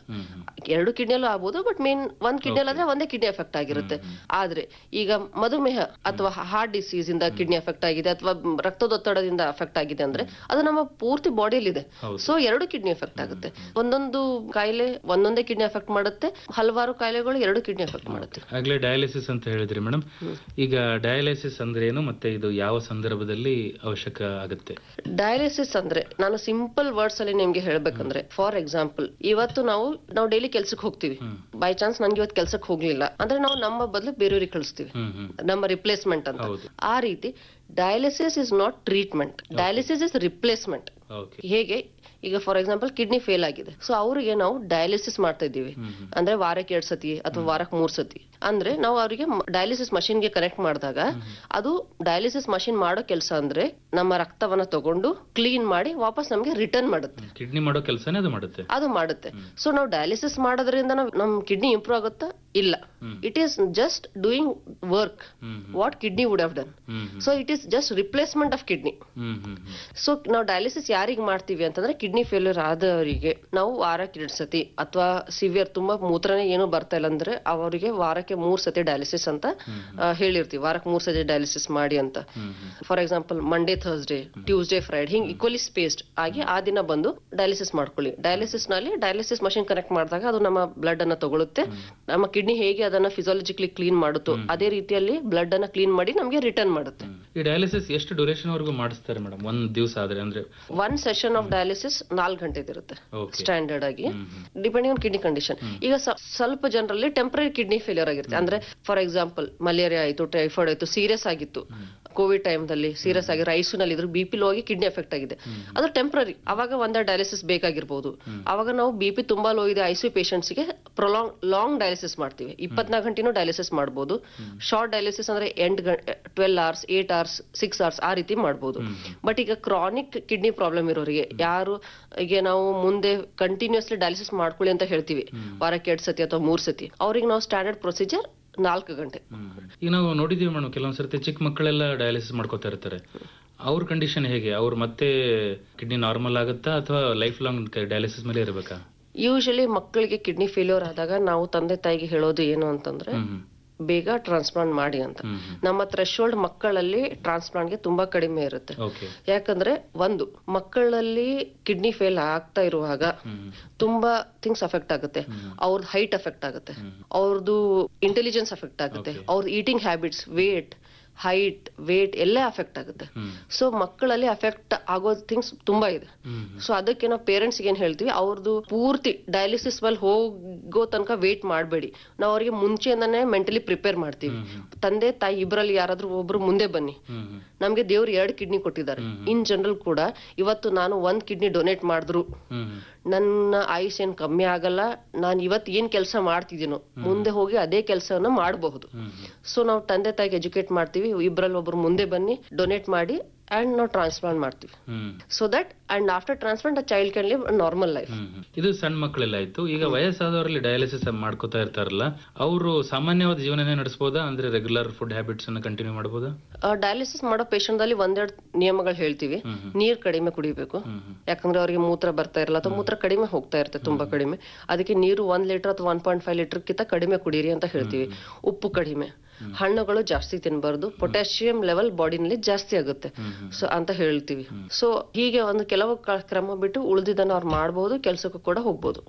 2 ಕಿಡ್ನಿಯಲ್ಲೂ ಆಗ್ಬೋದು, ಬಟ್ ಮೇನ್ 1 ಕಿಡ್ನಿಯಲ್ಲಿ ಆದ್ರೆ ಒಂದೇ ಕಿಡ್ನಿ ಎಫೆಕ್ಟ್ ಆಗಿರುತ್ತೆ. ಆದ್ರೆ ಈಗ ಮಧುಮೇಹ ಅಥವಾ ಹಾರ್ಟ್ ಡಿಸೀಸ್ ಇಂದ ಕಿಡ್ನಿ ಎಫೆಕ್ಟ್ ಆಗಿದೆ, ಅಥವಾ ರಕ್ತದೊತ್ತಡದಿಂದ ಎಫೆಕ್ಟ್ ಆಗಿದೆ ಅಂದ್ರೆ ಅದು ನಮ್ಮ ಪೂರ್ತಿ ಬಾಡಿಯಲ್ಲಿ ಇದೆ. ಸೊ 2 ಕಿಡ್ನಿ ಎಫೆಕ್ಟ್ ಆಗುತ್ತೆ. ಒಂದೊಂದು ಕಾಯಿಲೆ ಒಂದೊಂದೇ ಕಿಡ್ನಿ ಎಫೆಕ್ಟ್ ಮಾಡುತ್ತೆ, ಹಲವಾರು ಕಾಯಿಲೆಗಳು 2 ಕಿಡ್ನಿ ಎಫೆಕ್ಟ್ ಮಾಡುತ್ತೆ. ಆಗ್ಲೇ ಡಯಾಲಿಸಿಸ್ ಅಂತ ಹೇಳಿದ್ರಿ ಮೇಡಮ್. ಈಗ ಡಯಾಲಿಸಿಸ್ ಅಂದ್ರೆ ಏನು, ಮತ್ತೆ ಇದು ಯಾವ ಸಂದರ್ಭದಲ್ಲಿ ಅವಶ್ಯಕ ಆಗುತ್ತೆ? ಡಯಾಲಿಸಿಸ್ ಅಂದ್ರೆ ನಾನು ಸಿಂಪಲ್ ವರ್ಡ್ಸ್ ಅಲ್ಲಿ ನಿಮ್ಗೆ ಹೇಳ್ಬೇಕಂದ್ರೆ, ಫಾರ್ ಎಕ್ಸಾಂಪಲ್ ಇವತ್ತು ನಾವು ಡೈಲಿ ಕೆಲ್ಸಕ್ಕೆ ಹೋಗ್ತೀವಿ. ಬೈ ಚಾನ್ಸ್ ನನ್ಗೆ ಇವತ್ತು ಕೆಲ್ಸಕ್ಕೆ ಹೋಗ್ಲಿಲ್ಲ ಅಂದ್ರೆ ನಾವು ನಮ್ಮ ಬದಲು ಬೇರೆಯವ್ರಿಗೆ ಕಳಿಸ್ತೀವಿ, ನಮ್ಮ ರಿಪ್ಲೇಸ್ಮೆಂಟ್ ಅಂತ. ಆ ರೀತಿ dialysis is not treatment, dialysis is replacement. ಹೇಗೆ ಈಗ ಫಾರ್ ಎಕ್ಸಾಂಪಲ್ ಕಿಡ್ನಿ ಫೇಲ್ ಆಗಿದೆ, ಸೊ ಅವರಿಗೆ ನಾವು ಡಯಾಲಿಸಿಸ್ ಮಾಡ್ತಾ ಇದ್ದೀವಿ ಅಂದ್ರೆ ವಾರಕ್ಕೆ 2 ಸತಿ ಅಥವಾ ವಾರಕ್ಕೆ 3 ಸತಿ. ಅಂದ್ರೆ ನಾವು ಅವರಿಗೆ ಡಯಾಲಿಸಿಸ್ ಮಷಿನ್ ಗೆ ಕನೆಕ್ಟ್ ಮಾಡಿದಾಗ ಅದು ಡಯಾಲಿಸಿಸ್ ಮಷಿನ್ ಮಾಡೋ ಕೆಲಸ ಅಂದ್ರೆ ನಮ್ಮ ರಕ್ತವನ್ನ ತಗೊಂಡು ಕ್ಲೀನ್ ಮಾಡಿ ವಾಪಸ್ ನಮ್ಗೆ ರಿಟರ್ನ್ ಮಾಡುತ್ತೆ. ಕಿಡ್ನಿ ಮಾಡೋ ಕೆಲಸನೇ ಅದು ಮಾಡುತ್ತೆ. ಸೊ ನಾವು ಡಯಾಲಿಸಿಸ್ ಮಾಡೋದ್ರಿಂದ ನಮ್ ಕಿಡ್ನಿ ಇಂಪ್ರೂವ್ ಆಗುತ್ತಾ? ಇಲ್ಲ. It is just doing work what kidney would have done. So it is just replacement of kidney. So ನಾವು ಡಯಾಲಿಸಿಸ್ ಯಾರಿಗೆ ಮಾಡ್ತೀವಿ ಅಂತಂದ್ರೆ ಕಿಡ್ನಿ ಫೇಲ್ಯೂರ್ ಆದವರಿಗೆ ನಾವು ವಾರಕ್ಕೆ 2 ಸತಿ ಅಥವಾ ಸಿವಿಯರ್ ತುಂಬಾ ಮೂತ್ರನೇ ಏನು ಬರ್ತಾ ಇಲ್ಲ ಅಂದ್ರೆ ಅವರಿಗೆ ವಾರಕ್ಕೆ 3 ಸತಿ ಡಯಾಲಿಸಿಸ್ ಅಂತ ಹೇಳಿರ್ತೀವಿ. ವಾರಕ್ಕೆ 3 ಸತಿ ಡಯಾಲಿಸಿಸ್ ಮಾಡಿ ಅಂತ. For example Monday Thursday Tuesday Friday ಹಿಂಗ್ ಈಕ್ವಲಿ ಸ್ಪೇಸ್ಡ್ ಆಗಿ ಆ ದಿನ ಬಂದು ಡಯಾಲಿಸಿಸ್ ಮಾಡ್ಕೊಳ್ಳಿ. ಡಯಾಲಿಸಿಸ್ ನಲ್ಲಿ ಡಯಾಲಿಸಿಸ್ ಮಷಿನ್ ಕನೆಕ್ಟ್ ಮಾಡಿದಾಗ ಅದು ನಮ್ಮ ಬ್ಲಡ್ ಅನ್ನ ತಗೊಳುತ್ತೆ. ನಮ್ಮ ಕಿಡ್ನಿ ಹೇಗೆ ಅದನ್ನ ಫಿಸಿಯಾಲಜಿಕಲಿ ಕ್ಲೀನ್ ಮಾಡುತ್ತೋ ಅದೇ ರೀತಿಯಲ್ಲಿ ಬ್ಲಡ್ ಅನ್ನ ಕ್ಲೀನ್ ಮಾಡಿ ನಮ್ಗೆ ರಿಟರ್ನ್ ಮಾಡುತ್ತೆ. ಈ ಡಯಾಲಿಸಿಸ್ ಎಷ್ಟು ಡ್ಯೂರೇಷನ್ ವರೆಗೂ ಮಾಡಿಸ್ತಾರೆ ಮೇಡಮ್? ಒಂದ್ ದಿವಸ ಆದ್ರೆ ಅಂದ್ರೆ 1 ಸೆಷನ್ ಆಫ್ ಡಯಾಲಿಸಿಸ್ 4 ಗಂಟೆ ಇರುತ್ತೆ ಸ್ಟ್ಯಾಂಡರ್ಡ್ ಆಗಿ, ಡಿಪೆಂಡಿಂಗ್ ಆನ್ ಕಿಡ್ನಿ ಕಂಡೀಷನ್. ಈಗ ಸ್ವಲ್ಪ ಜನರಲ್ಲಿ ಟೆಂಪರರಿ ಕಿಡ್ನಿ ಫೇಲ್ಯೂರ್ ಆಗಿರುತ್ತೆ. ಅಂದ್ರೆ ಫಾರ್ ಎಕ್ಸಾಂಪಲ್ ಮಲೇರಿಯಾ ಆಯ್ತು, ಟೈಫಾಯ್ಡ್ ಆಯ್ತು, ಸೀರಿಯಸ್ ಆಗಿತ್ತು, ಕೋವಿಡ್ ಟೈಮ್ ದಲ್ಲಿ ಸೀರಿಯಸ್ ಆಗಿ ರೈಸ್ ನಲ್ಲಿ ಇದ್ರು, ಬಿಪಿ ಲೋ ಆಗಿ ಕಿಡ್ನಿ ಎಫೆಕ್ಟ್ ಆಗಿದೆ, ಅದು ಟೆಂಪರರಿ. ಅವಾಗ ಒಂದೇ ಡಯಾಲಿಸಿಸ್ ಬೇಕಾಗಿರ್ಬೋದು. ಅವಾಗ ನಾವು ಬಿಪಿ ತುಂಬಾ ಲೋ ಇದೆ ಐಸಿಯು ಪೇಷಂಟ್ಸ್ ಗೆ ಲಾಂಗ್ ಡಯಾಲಿಸಿಸ್ ಮಾಡ್ತೀವಿ. 24 ಗಂಟೆನೂ ಡಯಾಲಿಸಿಸ್ ಮಾಡಬಹುದು. ಶಾರ್ಟ್ ಡಯಾಲಿಸಿಸ್ ಅಂದ್ರೆ 12 hours, 8 hours, 6 hours ಆ ರೀತಿ ಮಾಡಬಹುದು. ಬಟ್ ಈಗ ಕ್ರಾನಿಕ್ ಕಿಡ್ನಿ ಪ್ರಾಬ್ಲಮ್ ಇರೋರಿಗೆ ಯಾರು ಈಗ ನಾವು ಮುಂದೆ ಕಂಟಿನ್ಯೂಸ್ಲಿ ಡಯಾಲಿಸಿಸ್ ಮಾಡ್ಕೊಳ್ಳಿ ಅಂತ ಹೇಳ್ತೀವಿ, ವಾರಕ್ಕೆ 2 ಸತಿ ಅಥವಾ 3 ಸತಿ, ಅವ್ರಿಗೆ ನಾವು ಸ್ಟ್ಯಾಂಡರ್ಡ್ ಪ್ರೊಸೀಜರ್ 4 ಗಂಟೆ. ಈಗ ನಾವು ನೋಡಿದೀವಿ ಮೇಡಮ್, ಕೆಲವೊಂದ್ಸರ್ತಿ ಚಿಕ್ಕ ಮಕ್ಕಳೆಲ್ಲ ಡಯಾಲಿಸಿಸ್ ಮಾಡ್ಕೋತಾ ಇರ್ತಾರೆ. ಅವ್ರ ಕಂಡೀಷನ್ ಹೇಗೆ? ಅವ್ರು ಮತ್ತೆ ಕಿಡ್ನಿ ನಾರ್ಮಲ್ ಆಗುತ್ತಾ ಅಥವಾ ಲೈಫ್ ಲಾಂಗ್ ಡಯಾಲಿಸಿಸ್ ಮೇಲೆ ಇರಬೇಕಾ? ಯೂಶಲಿ ಮಕ್ಕಳಿಗೆ ಕಿಡ್ನಿ ಫೇಲ್ಯೂರ್ ಆದಾಗ ನಾವು ತಂದೆ ತಾಯಿಗೆ ಹೇಳೋದು ಏನು ಅಂತಂದ್ರೆ ಬೇಗ ಟ್ರಾನ್ಸ್ಪ್ಲಾಂಟ್ ಮಾಡಿ ಅಂತ. ನಮ್ಮ ಥ್ರೆಶೋಲ್ಡ್ ಮಕ್ಕಳಲ್ಲಿ ಟ್ರಾನ್ಸ್ಪ್ಲಾಂಟ್ ಗೆ ತುಂಬಾ ಕಡಿಮೆ ಇರುತ್ತೆ. ಯಾಕಂದ್ರೆ ಒಂದು ಮಕ್ಕಳಲ್ಲಿ ಕಿಡ್ನಿ ಫೇಲ್ ಆಗ್ತಾ ಇರುವಾಗ ತುಂಬಾ ಥಿಂಗ್ಸ್ ಅಫೆಕ್ಟ್ ಆಗುತ್ತೆ. ಅವ್ರದ್ದು ಹೈಟ್ ಅಫೆಕ್ಟ್ ಆಗುತ್ತೆ, ಅವ್ರದ್ದು ಇಂಟೆಲಿಜೆನ್ಸ್ ಅಫೆಕ್ಟ್ ಆಗುತ್ತೆ, ಅವ್ರದ್ದು ಈಟಿಂಗ್ ಹ್ಯಾಬಿಟ್ಸ್, ಹೈಟ್ ವೇಟ್ ಎಲ್ಲ ಅಫೆಕ್ಟ್ ಆಗುತ್ತೆ. ಸೊ ಮಕ್ಕಳಲ್ಲಿ ಅಫೆಕ್ಟ್ ಆಗೋ ಥಿಂಗ್ಸ್ ತುಂಬಾ ಇದೆ. ಸೊ ಅದಕ್ಕೆ ನಾವು ಪೇರೆಂಟ್ಸ್ ಏನ್ ಹೇಳ್ತೀವಿ, ಅವ್ರದ್ದು ಪೂರ್ತಿ ಡಯಾಲಿಸಿಸ್ ಮೇಲೆ ಹೋಗೋ ತನಕ ವೇಟ್ ಮಾಡಬೇಡಿ. ನಾವು ಅವ್ರಿಗೆ ಮುಂಚೆಯಿಂದಾನೆ ಮೆಂಟಲಿ ಪ್ರಿಪೇರ್ ಮಾಡ್ತೀವಿ. ತಂದೆ ತಾಯಿ ಇಬ್ಬರಲ್ಲಿ ಯಾರಾದ್ರೂ ಒಬ್ರು ಮುಂದೆ ಬನ್ನಿ, ನಮ್ಗೆ ದೇವ್ರು 2 ಕಿಡ್ನಿ ಕೊಟ್ಟಿದ್ದಾರೆ. ಇನ್ ಜನರಲ್ ಕೂಡ ಇವತ್ತು ನಾನು 1 ಕಿಡ್ನಿ ಡೊನೇಟ್ ಮಾಡಿದ್ರು ನನ್ನ ಆಯುಷ್ ಏನ್ ಕಮ್ಮಿ ಆಗಲ್ಲ. ನಾನು ಇವತ್ತು ಏನ್ ಕೆಲಸ ಮಾಡ್ತಿದ್ದೀನೋ ಮುಂದೆ ಹೋಗಿ ಅದೇ ಕೆಲಸವನ್ನ ಮಾಡಬಹುದು. ಸೊ ನಾವು ತಂದೆ ತಾಯಿಗೆ ಎಜುಕೇಟ್ ಮಾಡ್ತೀವಿ, ಇಬ್ಬರಲ್ಲಿ ಒಬ್ರು ಮುಂದೆ ಬನ್ನಿ, ಡೊನೇಟ್ ಮಾಡಿ ಅಂಡ್ ನಾವು ಟ್ರಾನ್ಸ್ಪ್ಲಾಂಟ್ ಮಾಡ್ತೀವಿ. So that and after transplant child can live normal life. ಇದು ಸಣ್ಣ ಮಕ್ಕಳೆಲ್ಲ ಆಯ್ತು. ಈಗ ವಯಸ್ಸಾದವರಲ್ಲಿ ಡಯಾಲಿಸಿಸ್ ಮಾಡ್ಕೋತಾ ಇರ್ತಾರಲ್ಲ, ಅವರು ಸಾಮಾನ್ಯವಾದ ಜೀವನನೇ ನಡೆಸಬಹುದಾ? ಅಂದ್ರೆ ರೆಗ್ಯುಲರ್ ಫುಡ್ ಹ್ಯಾಬಿಟ್ಸ್ ಅನ್ನ ಕಂಟಿನ್ಯೂ ಮಾಡಬಹುದಾ? ಡಯಾಲಿಸಿಸ್ ಮಾಡೋ ಪೇಷಂಟ್ ಅಲ್ಲಿ 1-2 ನಿಯಮಗಳು ಹೇಳ್ತೀವಿ. ನೀರ್ ಕಡಿಮೆ ಕುಡಿಬೇಕು, ಯಾಕಂದ್ರೆ ಅವ್ರಿಗೆ ಮೂತ್ರ ಬರ್ತಾ ಇರಲ್ಲ ಅಥವಾ ಮೂತ್ರ ಕಡಿಮೆ ಹೋಗ್ತಾ ಇರುತ್ತೆ, ತುಂಬಾ ಕಡಿಮೆ. ಅದಕ್ಕೆ ನೀರು 1 ಲೀಟರ್ ಅಥವಾ 1.5 ಲೀಟರ್ ಕಿಂತ ಕಡಿಮೆ ಕುಡೀರಿ ಅಂತ ಹೇಳ್ತೀವಿ. ಉಪ್ಪು ಕಡಿಮೆ, ಹಣ್ಣುಗಳು ಜಾಸ್ತಿ ತಿನ್ಬಾರ್ದು, ಪೊಟ್ಯಾಷಿಯಂ ಲೆವೆಲ್ ಬಾಡಿನಲ್ಲಿ ಜಾಸ್ತಿ ಆಗುತ್ತೆ ಸೊ ಅಂತ ಹೇಳ್ತೀವಿ. ಸೊ ಹೀಗೆ ಒಂದು ಕೆಲವು ಕ್ರಮ ಬಿಟ್ಟು ಉಳಿದಿದ್ದನ್ನು ಅವ್ರು ಮಾಡಬಹುದು, ಕೆಲಸಕ್ಕೂ ಕೂಡ ಹೋಗ್ಬೋದು.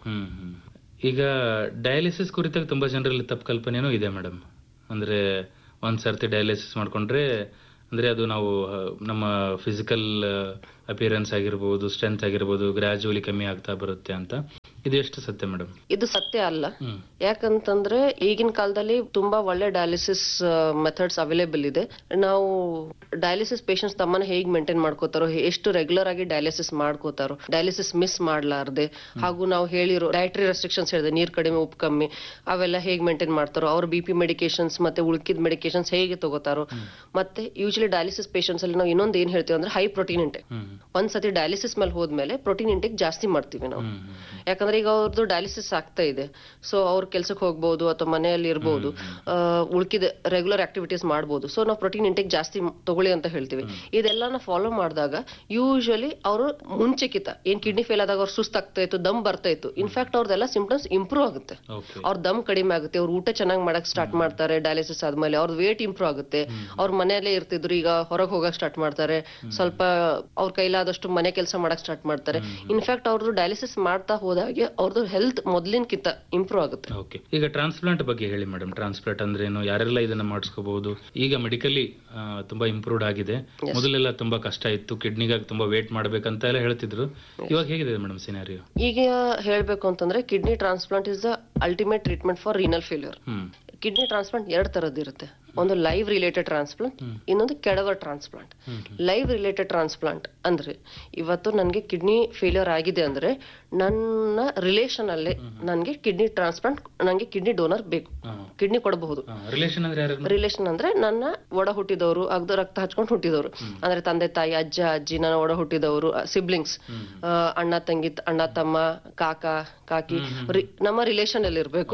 ಈಗ ಡಯಾಲಿಸಿಸ್ ಕುರಿತಾಗ ತುಂಬಾ ಜನರಲ್ಲಿ ತಪ್ಪು ಕಲ್ಪನೆನೂ ಇದೆ ಮೇಡಮ್. ಅಂದ್ರೆ ಒಂದ್ ಸರ್ತಿ ಡಯಾಲಿಸಿಸ್ ಮಾಡ್ಕೊಂಡ್ರೆ ಅಂದ್ರೆ ಅದು ನಾವು ನಮ್ಮ ಫಿಸಿಕಲ್ ಅಪಿಯರೆನ್ಸ್ ಆಗಿರ್ಬೋದು, ಸ್ಟ್ರೆಂತ್ ಆಗಿರ್ಬೋದು, ಗ್ರಾಜುವಲಿ ಕಮ್ಮಿ ಆಗ್ತಾ ಬರುತ್ತೆ ಅಂತ. ಇದು ಎಷ್ಟು ಸತ್ಯ ಮೇಡಮ್? ಇದು ಸತ್ಯ ಅಲ್ಲ. ಯಾಕಂತಂದ್ರೆ ಈಗಿನ ಕಾಲದಲ್ಲಿ ತುಂಬಾ ಒಳ್ಳೆ ಡಯಾಲಿಸಿಸ್ ಮೆಥಡ್ಸ್ ಅವೈಲೇಬಲ್ ಇದೆ. ನಾವು ಡಯಾಲಿಸಿಸ್ ಪೇಷಂಟ್ಸ್ ತಮ್ಮನ್ನ ಹೇಗ್ ಮೇಂಟೈನ್ ಮಾಡ್ಕೋತಾರೋ, ಎಷ್ಟು ರೆಗ್ಯುಲರ್ ಆಗಿ ಡಯಾಲಿಸಿಸ್ ಮಾಡ್ಕೋತಾರೋ, ಡಯಾಲಿಸಿಸ್ ಮಿಸ್ ಮಾಡ್ಲಾರ್ದೆ, ಹಾಗೂ ನಾವು ಹೇಳಿರೋ ಡಯಟರಿ ರೆಸ್ಟ್ರಿಕ್ಷನ್ಸ್ ಹೇಳಿದೆ, ನೀರ್ ಕಡಿಮೆ, ಉಪ್ಪು ಕಮ್ಮಿ, ಅವೆಲ್ಲ ಹೇಗ್ ಮೇಂಟೈನ್ ಮಾಡ್ತಾರೋ, ಅವ್ರ BP ಮೆಡಿಕೇಶನ್ಸ್ ಮತ್ತೆ ಉಳ್ಕಿದ ಮೆಡಿಕೇಶನ್ಸ್ ಹೇಗೆ ತಗೋತಾರೋ. ಮತ್ತೆ ಯೂಶಲಿ ಡಯಾಲಿಸಿಸ್ ಪೇಷಂಟ್ಸ್ ಅಲ್ಲಿ ನಾವು ಇನ್ನೊಂದು ಏನ್ ಹೇಳ್ತೀವಿ ಅಂದ್ರೆ ಹೈ ಪ್ರೋಟೀನ್ ಇಂಟೇಕ್. ಒಂದ್ಸತಿ ಡಯಾಲಿಸಿಸ್ ಮೇಲೆ ಹೋದ್ಮೇಲೆ ಪ್ರೋಟೀನ್ ಇಂಟೇಕ್ ಜಾಸ್ತಿ ಮಾಡ್ತೀವಿ ನಾವು. ಯಾಕಂದ್ರೆ ಈಗ ಅವ್ರದ್ದು ಡಯಾಲಿಸಿಸ್ ಆಗ್ತಾ ಇದೆ, ಸೊ ಅವ್ರ ಕೆಲ್ಸಕ್ಕೆ ಹೋಗ್ಬಹುದು ಅಥವಾ ಮನೆಯಲ್ಲಿ ಇರ್ಬೋದು, ಉಳ್ಕಿದ ರೆಗ್ಯುಲರ್ ಆಕ್ಟಿವಿಟೀಸ್ ಮಾಡ್ಬೋದು. ಸೊ ನಾವು ಪ್ರೋಟೀನ್ ಇಂಟೇಕ್ ಜಾಸ್ತಿ ತಗೊಳ್ಳಿ ಅಂತ ಹೇಳ್ತೀವಿ. ಇದೆಲ್ಲ ಫಾಲೋ ಮಾಡಿದಾಗ ಯೂಶಲಿ ಅವರು ಮುಂಚೆಕಿತ ಏನ್ ಕಿಡ್ನಿ ಫೇಲ್ ಆದಾಗ ಅವ್ರು ಸುಸ್ತಾಗ್ತಾ ಇತ್ತು, ದಮ್ ಬರ್ತಾ ಇತ್ತು, ಇನ್ಫ್ಯಾಕ್ಟ್ ಅವ್ರದೆಲ್ಲ ಸಿಂಪ್ಟಮ್ಸ್ ಇಂಪ್ರೂವ್ ಆಗುತ್ತೆ. ಅವ್ರ ದಮ್ ಕಡಿಮೆ ಆಗುತ್ತೆ, ಅವ್ರ ಊಟ ಚೆನ್ನಾಗಿ ಮಾಡಕ್ ಸ್ಟಾರ್ಟ್ ಮಾಡ್ತಾರೆ. ಡಯಾಲಿಸಿಸ್ ಆದ್ಮೇಲೆ ಅವ್ರ ವೇಟ್ ಇಂಪ್ರೂವ್ ಆಗುತ್ತೆ. ಅವ್ರ ಮನೆಯಲ್ಲೇ ಇರ್ತಿದ್ರು, ಈಗ ಹೊರಗೆ ಹೋಗಕ್ ಸ್ಟಾರ್ಟ್ ಮಾಡ್ತಾರೆ, ಸ್ವಲ್ಪ ಅವ್ರ ಕೈಲಾದಷ್ಟು ಮನೆ ಕೆಲಸ ಮಾಡಕ್ ಸ್ಟಾರ್ಟ್ ಮಾಡ್ತಾರೆ. ಇನ್ಫ್ಯಾಕ್ಟ್ ಅವ್ರದ್ದು ಡಯಾಲಿಸಿಸ್ ಮಾಡ್ತಾ ಹೋದಾಗೆ ಅವ್ರದ್ದು ಹೆಲ್ತ್ ಮೊದಲಿನಕ್ಕಿಂತ ಇಂಪ್ರೂವ್ ಆಗುತ್ತೆ. ಈಗ ಟ್ರಾನ್ಸ್ಪ್ಲಾಂಟ್ ಬಗ್ಗೆ ಹೇಳಿ ಮೇಡಮ್. ಟ್ರಾನ್ಸ್ಪ್ಲಾಂಟ್ ಅಂದ್ರೆ ಏನು, ಯಾರೆಲ್ಲ ಇದನ್ನ ಮಾಡಿಸ್ಕೋಬಹುದು? ಈಗ ಮೆಡಿಕಲಿ ತುಂಬಾ ಇಂಪ್ರೂವ್ಡ್ ಆಗಿದೆ. ಮೊದಲೆಲ್ಲ ತುಂಬಾ ಕಷ್ಟ ಇತ್ತು, ಕಿಡ್ನಿಗಾಗಿ ತುಂಬಾ ವೇಟ್ ಮಾಡ್ಬೇಕಂತ ಎಲ್ಲ ಹೇಳ್ತಿದ್ರು. ಇವಾಗ ಹೇಗಿದೆ ಮೇಡಮ್ ಸಿನಾರಿಯೋ? ಈಗ ಹೇಳ್ಬೇಕು ಅಂತಂದ್ರೆ kidney transplant is the ultimate treatment for renal failure. Kidney transplant 2 ತರದ್ದು ಇರುತ್ತೆ. ಒಂದು ಲೈವ್ ರಿಲೇಟೆಡ್ ಟ್ರಾನ್ಸ್ಪ್ಲಾಂಟ್, ಇನ್ನೊಂದು ಕೆಡವರ್ ಟ್ರಾನ್ಸ್ಪ್ಲಾಂಟ್. ಲೈವ್ ರಿಲೇಟೆಡ್ ಟ್ರಾನ್ಸ್ಪ್ಲಾಂಟ್ ಅಂದ್ರೆ ಇವತ್ತು ನನ್ಗೆ ಕಿಡ್ನಿ ಫೇಲ್ಯೂರ್ ಆಗಿದೆ ಅಂದ್ರೆ ನನ್ನ ರಿಲೇಷನ್ ಅಲ್ಲೇ ನನ್ಗೆ ಕಿಡ್ನಿ ಟ್ರಾನ್ಸ್ಪ್ಲಾಂಟ್, ನಂಗೆ ಕಿಡ್ನಿ ಡೋನರ್ ಬೇಕು, ಕಿಡ್ನಿ ಕೊಡಬಹುದು. ರಿಲೇಷನ್ ಅಂದ್ರೆ ನನ್ನ ಒಡ ಹುಟ್ಟಿದವರು, ಅಗ್ದು ರಕ್ತ ಹಚ್ಕೊಂಡು ಹುಟ್ಟಿದವರು, ಅಂದ್ರೆ ತಂದೆ ತಾಯಿ, ಅಜ್ಜ ಅಜ್ಜಿ, ನನ್ನ ಒಡ ಹುಟ್ಟಿದವರು, ಸಿಬ್ಲಿಂಗ್ಸ್, ಅಣ್ಣ ತಂಗಿ, ಅಣ್ಣ ತಮ್ಮ, ಕಾಕ ಕಾಕಿ, ನಮ್ಮ ರಿಲೇಷನ್ ಅಲ್ಲಿ ಇರ್ಬೇಕು.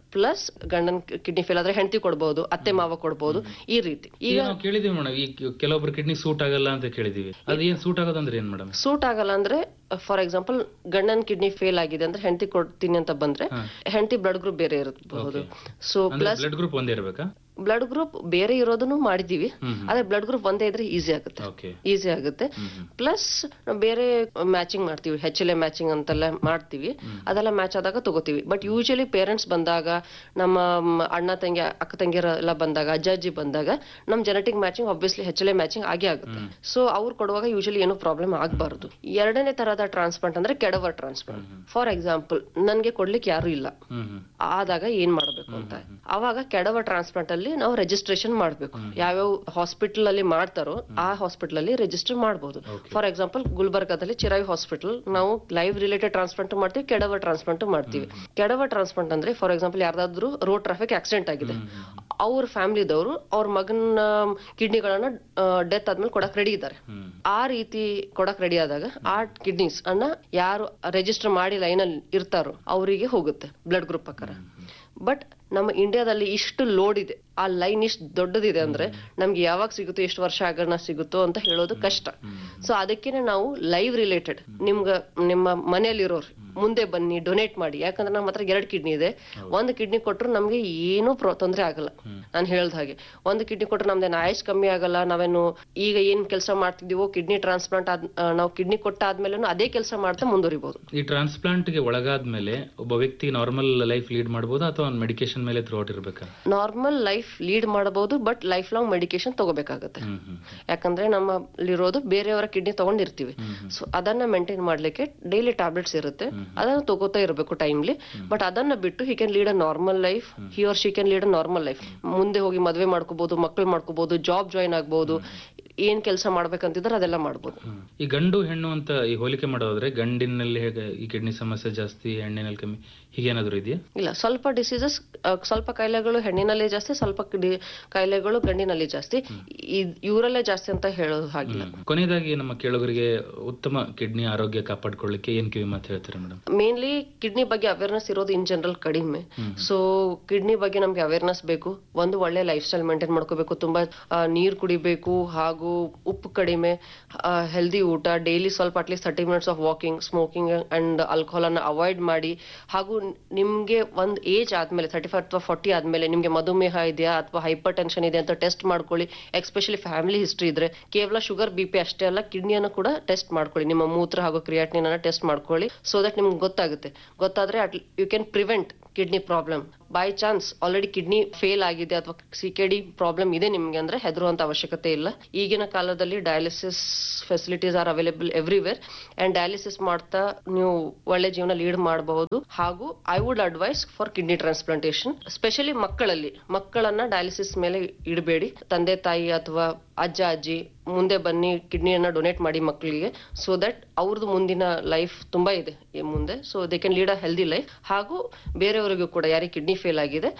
ಪ್ಲಸ್ ಗಂಡನ್ ಕಿಡ್ನಿ ಫೇಲ್ ಆದ್ರೆ ಹೆಂಡತಿ ಕೊಡ್ಬೋದು, ಅತ್ತೆ ಮಾವ ಕೊಡ್ಬೋದು, ಈ ರೀತಿ. ಈಗ ನಾವು ಕೇಳಿದೀವಿ ಮೇಡಮ್, ಈ ಕೆಲವೊಬ್ರು ಕಿಡ್ನಿ ಸೂಟ್ ಆಗಲ್ಲ ಅಂತ ಕೇಳಿದೀವಿ. ಅದು ಏನ್ ಸೂಟ್ ಆಗೋದಂದ್ರೆ ಏನ್ ಮೇಡಮ್? ಸೂಟ್ ಆಗಲ್ಲ ಅಂದ್ರೆ ಫಾರ್ ಎಕ್ಸಾಂಪಲ್ ಗಂಡನ್ ಕಿಡ್ನಿ ಫೇಲ್ ಆಗಿದೆ ಅಂದ್ರೆ ಹೆಂಡತಿ ಕೊಡ್ತೀನಿ ಅಂತ ಬಂದ್ರೆ ಹೆಂಡತಿ ಬ್ಲಡ್ ಗ್ರೂಪ್ ಬೇರೆ ಇರಬಹುದು. ಸೊ ಪ್ಲಸ್ ಬ್ಲಡ್ ಗ್ರೂಪ್ ಒಂದೇ ಇರಬೇಕಾ? ಬ್ಲಡ್ ಗ್ರೂಪ್ ಬೇರೆ ಇರೋದನ್ನು ಮಾಡಿದೀವಿ, ಆದ್ರೆ ಬ್ಲಡ್ ಗ್ರೂಪ್ ಒಂದೇ ಇದ್ರೆ ಈಸಿ ಆಗುತ್ತೆ. ಪ್ಲಸ್ ಬೇರೆ ಮ್ಯಾಚಿಂಗ್ ಮಾಡ್ತೀವಿ, HLA ಮ್ಯಾಚಿಂಗ್ ಅಂತೆಲ್ಲ ಮಾಡ್ತೀವಿ, ಅದೆಲ್ಲ ಮ್ಯಾಚ್ ಆದಾಗ ತಗೋತೀವಿ. ಬಟ್ ಯೂಶಲಿ ಪೇರೆಂಟ್ಸ್ ಬಂದಾಗ, ನಮ್ಮ ಅಣ್ಣ ತಂಗಿ ಅಕ್ಕ ತಂಗಿಯರ ಎಲ್ಲ ಬಂದಾಗ, ಅಜ್ಜಿ ಬಂದಾಗ ನಮ್ genetic matching obviously HLA matching ಆಗೇ ಆಗುತ್ತೆ. ಸೊ ಅವ್ರು ಕೊಡುವಾಗ ಯೂಶಲಿ ಏನು ಪ್ರಾಬ್ಲಮ್ ಆಗಬಾರದು. ಎರಡನೇ ತರಹದ ಟ್ರಾನ್ಸ್ಪ್ಲಾಂಟ್ ಅಂದ್ರೆ ಕೆಡವರ್ ಟ್ರಾನ್ಸ್ಪ್ಲಾಂಟ್. ಫಾರ್ ಎಕ್ಸಾಂಪಲ್ ನನ್ಗೆ ಕೊಡ್ಲಿಕ್ಕೆ ಯಾರು ಇಲ್ಲ ಆದಾಗ ಏನ್ ಮಾಡ್ಬೇಕು ಅಂತ, ಅವಾಗ ಕೆಡವರ್ ಟ್ರಾನ್ಸ್ಪ್ಲಾಂಟ್ ಅಲ್ಲಿ ನಾವು ರಿಜಿಸ್ಟ್ರೇಷನ್ ಮಾಡ್ಬೇಕು. ಯಾವ್ಯಾವ ಹಾಸ್ಪಿಟಲ್ ಅಲ್ಲಿ ಮಾಡ್ತಾರೋ ಆ ಹಾಸ್ಪಿಟಲ್ ಅಲ್ಲಿ ರಿಜಿಸ್ಟರ್ ಮಾಡಬಹುದು. ಫಾರ್ ಎಕ್ಸಾಂಪಲ್ ಗುಲ್ಬರ್ಗಾದಲ್ಲಿ ಚಿರಾಯು ಹಾಸ್ಪಿಟಲ್ ನಾವು ಲೈವ್ ರಿಲೇಟೆಡ್ ಟ್ರಾನ್ಸ್ಪ್ಲಾಂಟ್ ಮಾಡ್ತೀವಿ, ಕೆಡವರ್ ಟ್ರಾನ್ಸ್ಪ್ಲಾಂಟ್ ಮಾಡ್ತೀವಿ. ಕೆಡವರ್ ಟ್ರಾನ್ಸ್ಪ್ಲಾಂಟ್ ಅಂದ್ರೆ for example ಯಾರ್ದಾದ್ರು road traffic accident ಆಗಿದೆ, ಅವ್ರ ಫ್ಯಾಮಿಲಿದವರು ಅವ್ರ ಮಗನ ಕಿಡ್ನಿಗಳನ್ನ ಡೆತ್ ಆದ್ಮೇಲೆ ಕೊಡಕ್ ರೆಡಿ ಇದ್ದಾರೆ. ಆ ರೀತಿ ಕೊಡಕ್ ರೆಡಿ ಆದಾಗ ಆ ಕಿಡ್ನೀಸ್ ಅನ್ನ ಯಾರು ರಿಜಿಸ್ಟರ್ ಮಾಡಿ ಲೈನ್ ಅಲ್ಲಿ ಇರ್ತಾರೋ ಅವರಿಗೆ ಹೋಗುತ್ತೆ ಬ್ಲಡ್ ಗ್ರೂಪ್ ಪ್ರಕಾರ. ಬಟ್ ನಮ್ಮ ಇಂಡಿಯಾದಲ್ಲಿ ಇಷ್ಟು ಲೋಡ್ ಇದೆ, ಆ ಲೈನ್ ಇಷ್ಟು ದೊಡ್ಡದಿದೆ ಅಂದ್ರೆ ನಮ್ಗೆ ಯಾವಾಗ ಸಿಗುತ್ತೋ, ಎಷ್ಟು ವರ್ಷ ಆಗೋಣ ಸಿಗುತ್ತೋ ಅಂತ ಹೇಳೋದು ಕಷ್ಟ. ಸೊ ಅದಕ್ಕೇನೆ ನಾವು ಲೈವ್ ರಿಲೇಟೆಡ್ ನಿಮ್ಮ ಮನೆಯಲ್ಲಿರೋರು ಮುಂದೆ ಬನ್ನಿ, ಡೊನೇಟ್ ಮಾಡಿ. ಯಾಕಂದ್ರೆ ನಮ್ಮ ಹತ್ರ 2 ಕಿಡ್ನಿ ಇದೆ, 1 ಕಿಡ್ನಿ ಕೊಟ್ಟರು ನಮ್ಗೆ ಏನೂ ತೊಂದರೆ ಆಗಲ್ಲ. ನಾನು ಹೇಳ್ದ ಹಾಗೆ 1 ಕಿಡ್ನಿ ಕೊಟ್ಟರು ನಮ್ದೇನು ಆಯುಷ್ ಕಮ್ಮಿ ಆಗಲ್ಲ. ನಾವೇನು ಈಗ ಏನ್ ಕೆಲಸ ಮಾಡ್ತಿದೀವೋ ಕಿಡ್ನಿ ಟ್ರಾನ್ಸ್ಪ್ಲಾಂಟ್ ನಾವು ಕಿಡ್ನಿ ಕೊಟ್ಟಾದ್ಮೇಲೆ ಅದೇ ಕೆಲಸ ಮಾಡ್ತಾ ಮುಂದುವರಿಬಹುದು. ಈ ಟ್ರಾನ್ಸ್ಪ್ಲಾಂಟ್ ಗೆ ಒಳಗಾದ್ಮೇಲೆ ಒಬ್ಬ ವ್ಯಕ್ತಿ ನಾರ್ಮಲ್ ಲೈಫ್ ಲೀಡ್ ಮಾಡಬಹುದು ಅಥವಾ ಮೆಡಿಕೇಶನ್ ಮೇಲೆ ಥ್ರೂಔಟ್ ಇರಬೇಕಾ? ನಾರ್ಮಲ್ ಲೈಫ್ ಲೀಡ್ ಮಾಡಬಹುದು, ಬಟ್ ಲೈಫ್ ಲಾಂಗ್ ಮೆಡಿಕೇಶನ್ ತಗೋಬೇಕಾಗುತ್ತೆ. ಯಾಕಂದ್ರೆ ನಮ್ಮಲ್ಲಿರೋದು ಬೇರೆಯವರ ಕಿಡ್ನಿ ತಗೊಂಡಿರ್ತೀವಿ. ಸೊ ಅದನ್ನ ಮೇಂಟೈನ್ ಮಾಡ್ಲಿಕ್ಕೆ ಡೈಲಿ ಟ್ಯಾಬ್ಲೆಟ್ಸ್ ಇರುತ್ತೆ, ಅದನ್ನ ತಗೋತಾ ಇರಬೇಕು ಟೈಮ್ಲಿ. ಬಟ್ ಅದನ್ನ ಬಿಟ್ಟು he can lead a normal life, he or she can lead a normal life. ಮುಂದೆ ಹೋಗಿ ಮದ್ವೆ ಮಾಡ್ಕೋಬಹುದು, ಮಕ್ಕಳು ಮಾಡ್ಕೋಬಹುದು, ಜಾಬ್ ಜಾಯಿನ್ ಆಗ್ಬಹುದು, ಏನ್ ಕೆಲಸ ಮಾಡ್ಬೇಕಂತಿದ್ರೆ ಅದೆಲ್ಲ ಮಾಡ್ಬೋದು. ಈ ಗಂಡು ಹೆಣ್ಣು ಅಂತ ಈ ಹೋಲಿಕೆ ಮಾಡೋದ್ರೆ ಗಂಡಿನಲ್ಲಿ ಹೇಗೆ ಈ ಕಿಡ್ನಿ ಸಮಸ್ಯೆ ಜಾಸ್ತಿ, ಹೆಣ್ಣಿನಲ್ಲಿ ಕಮ್ಮಿ, ಹೀಗೇನಾದ್ರು ಇದೆಯಾ? ಇಲ್ಲ, ಸ್ವಲ್ಪ ಡಿಸೀಸಸ್, ಸ್ವಲ್ಪ ಕಾಯಿಲೆಗಳು ಹೆಣ್ಣಿನಲ್ಲಿ ಜಾಸ್ತಿ, ಸ್ವಲ್ಪ ಕಾಯಿಲೆಗಳು ಗಂಡಿನಲ್ಲಿ ಜಾಸ್ತಿ. ಇವರಲ್ಲೇ ಜಾಸ್ತಿ ಅಂತ ಹೇಳೋದು ಹಾಗಿಲ್ಲ. ಕೊನೆಯದಾಗಿ ನಮ್ಮ ಕೇಳುಗರಿಗೆ ಉತ್ತಮ ಕಿಡ್ನಿ ಆರೋಗ್ಯ ಕಾಪಾಡ್ಕೊಳ್ಳಿಕ್ಕೆ ಏನ್ ಕಿವಿ ಮಾತು ಹೇಳ್ತಾರೆ ಮೇಡಮ್? ಮೇನ್ಲಿ ಕಿಡ್ನಿ ಬಗ್ಗೆ ಅವೇರ್ನೆಸ್ ಇರೋದು ಇನ್ ಜನರಲ್ ಕಡಿಮೆ. ಸೊ ಕಿಡ್ನಿ ಬಗ್ಗೆ ನಮ್ಗೆ ಅವೇರ್ನೆಸ್ ಬೇಕು. ಒಂದು ಒಳ್ಳೆ ಲೈಫ್ ಸ್ಟೈಲ್ ಮೇಂಟೈನ್ ಮಾಡ್ಕೋಬೇಕು, ತುಂಬಾ ನೀರ್ ಕುಡಿಬೇಕು, ಹಾಗೂ ಉಪ್ಪು ಕಡಿಮೆ, ಹೆಲ್ದಿ ಊಟ, ಡೈಲಿ ಸ್ವಲ್ಪ at least 30 minutes of walking, smoking and alcohol ಅನ್ನ ಅವಾಯ್ಡ್ ಮಾಡಿ. ಹಾಗೂ ನಿಮ್ಗೆ ಒಂದ್ ಏಜ್ ಆದ್ಮೇಲೆ 35 ಅಥವಾ 40 ಆದ್ಮೇಲೆ ನಿಮ್ಗೆ ಮಧುಮೇಹ ಇದೆಯಾ ಅಥವಾ ಹೈಪರ್ ಟೆನ್ಷನ್ ಇದೆ ಅಂತ ಟೆಸ್ಟ್ ಮಾಡ್ಕೊಳ್ಳಿ. ಎಸ್ಪೆಷಲಿ ಫ್ಯಾಮಿಲಿ ಹಿಸ್ಟ್ರಿ ಇದ್ರೆ, ಕೇವಲ ಶುಗರ್ BP ಅಷ್ಟೇ ಅಲ್ಲ, ಕಿಡ್ನಿಯನ್ನು ಕೂಡ ಟೆಸ್ಟ್ ಮಾಡ್ಕೊಳ್ಳಿ. ನಿಮ್ಮ ಮೂತ್ರ ಹಾಗೂ ಕ್ರಿಯಾಟಿನಿನ್ ಅನ್ನ ಟೆಸ್ಟ್ ಮಾಡ್ಕೊಳ್ಳಿ. ಸೊ ದಟ್ ನಿಮ್ಗೆ ಗೊತ್ತಾಗುತ್ತೆ. ಗೊತ್ತಾದ್ರೆ you can prevent kidney problem. By chance already kidney fail ಆಗಿದೆ ಅಥವಾ CKD ಪ್ರಾಬ್ಲಮ್ ಇದೆ ನಿಮ್ಗೆ ಅಂದ್ರೆ ಹೆದರುವಂತ ಅವಶ್ಯಕತೆ ಇಲ್ಲ. ಈಗಿನ ಕಾಲದಲ್ಲಿ dialysis facilities are available everywhere, and dialysis ಮಾಡ್ತಾ ನೀವು ಒಳ್ಳೆ ಜೀವನ ಲೀಡ್ ಮಾಡಬಹುದು. ಹಾಗೂ I would advice for kidney transplantation, specially ಮಕ್ಕಳನ್ನ ಡಯಾಲಿಸಿಸ್ ಮೇಲೆ ಇಡಬೇಡಿ. ತಂದೆ ತಾಯಿ ಅಥವಾ ಅಜ್ಜ ಅಜ್ಜಿ ಮುಂದೆ ಬನ್ನಿ, ಕಿಡ್ನಿಯನ್ನ ಡೊನೇಟ್ ಮಾಡಿ ಮಕ್ಕಳಿಗೆ. ಸೊ ದಟ್ ಅವ್ರದ್ದು ಮುಂದಿನ ಲೈಫ್ ತುಂಬಾ ಇದೆ ಮುಂದೆ. So they can lead a healthy life. ಹಾಗೂ ಬೇರೆಯವರಿಗೂ ಕೂಡ ಯಾರಿಗೆ ಕಿಡ್ನಿ ಫೇಲ್ ಆಗಿದೆ,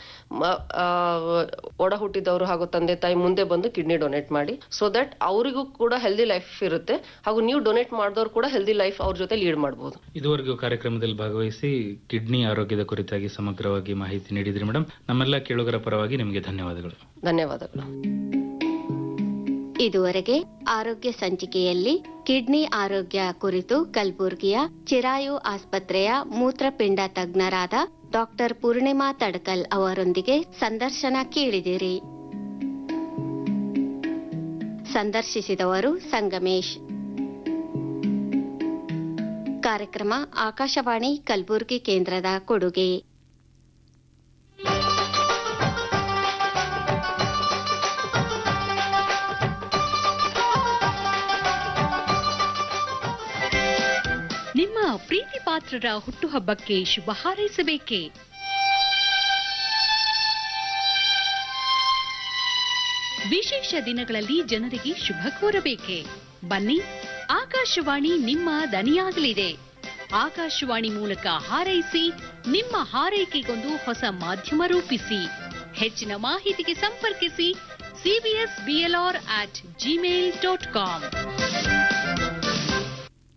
ಒಡ ಹುಟ್ಟಿದವರು ಹಾಗೂ ತಂದೆ ತಾಯಿ ಮುಂದೆ ಬಂದು ಕಿಡ್ನಿ ಡೊನೇಟ್ ಮಾಡಿ. ಸೊ ದಟ್ ಅವರಿಗೂ ಕೂಡ ಹೆಲ್ದಿ ಲೈಫ್ ಇರುತ್ತೆ, ಹಾಗೂ ನೀವು ಡೊನೇಟ್ ಮಾಡಿದವರು ಕೂಡ ಹೆಲ್ದಿ ಲೈಫ್ ಅವ್ರ ಜೊತೆ ಲೀಡ್ ಮಾಡಬಹುದು. ಇದುವರೆಗೂ ಕಾರ್ಯಕ್ರಮದಲ್ಲಿ ಭಾಗವಹಿಸಿ ಕಿಡ್ನಿ ಆರೋಗ್ಯದ ಕುರಿತಾಗಿ ಸಮಗ್ರವಾಗಿ ಮಾಹಿತಿ ನೀಡಿದ್ರಿ ಮೇಡಮ್. ನಮ್ಮೆಲ್ಲ ಕೇಳುಗರ ಪರವಾಗಿ ನಿಮಗೆ ಧನ್ಯವಾದಗಳು. ಧನ್ಯವಾದಗಳು. ಇದುವರೆಗೆ ಆರೋಗ್ಯ ಸಂಚಿಕೆಯಲ್ಲಿ ಕಿಡ್ನಿ ಆರೋಗ್ಯ ಕುರಿತು ಕಲಬುರ್ಗಿಯ ಚಿರಾಯು ಆಸ್ಪತ್ರೆಯ ಮೂತ್ರಪಿಂಡ ತಜ್ಞರಾದ ಡಾಕ್ಟರ್ ಪೂರ್ಣಿಮಾ ತಡಕಲ್ ಅವರೊಂದಿಗೆ ಸಂದರ್ಶನ ಕೇಳಿದಿರಿ. ಸಂದರ್ಶಿಸಿದವರು ಸಂಗಮೇಶ್. ಕಾರ್ಯಕ್ರಮ ಆಕಾಶವಾಣಿ ಕಲಬುರ್ಗಿ ಕೇಂದ್ರದ ಕೊಡುಗೆ. ನಿಮ್ಮ ಪ್ರೀತಿ ಪಾತ್ರರ ಹುಟ್ಟುಹಬ್ಬಕ್ಕೆ ಶುಭ ಹಾರೈಸಬೇಕೇ? ವಿಶೇಷ ದಿನಗಳಲ್ಲಿ ಜನರಿಗೆ ಶುಭ ಕೋರಬೇಕೆ? ಬನ್ನಿ, ಆಕಾಶವಾಣಿ ನಿಮ್ಮ ದನಿಯಾಗಲಿದೆ. ಆಕಾಶವಾಣಿ ಮೂಲಕ ಹಾರೈಸಿ, ನಿಮ್ಮ ಹಾರೈಕೆಗೊಂದು ಹೊಸ ಮಾಧ್ಯಮ ರೂಪಿಸಿ. ಹೆಚ್ಚಿನ ಮಾಹಿತಿಗೆ ಸಂಪರ್ಕಿಸಿ cbsblr@gmail.com.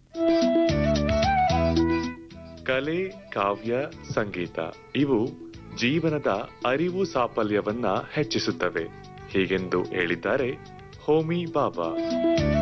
ಕಲೆ, ಕಾವ್ಯ, ಸಂಗೀತ ಇವು ಜೀವನದ ಅರಿವು ಸಾಫಲ್ಯವನ್ನ ಹೆಚ್ಚಿಸುತ್ತವೆ ಹೀಗೆಂದು ಹೇಳಿದ್ದಾರೆ ಹೋಮಿ ಬಾಬಾ.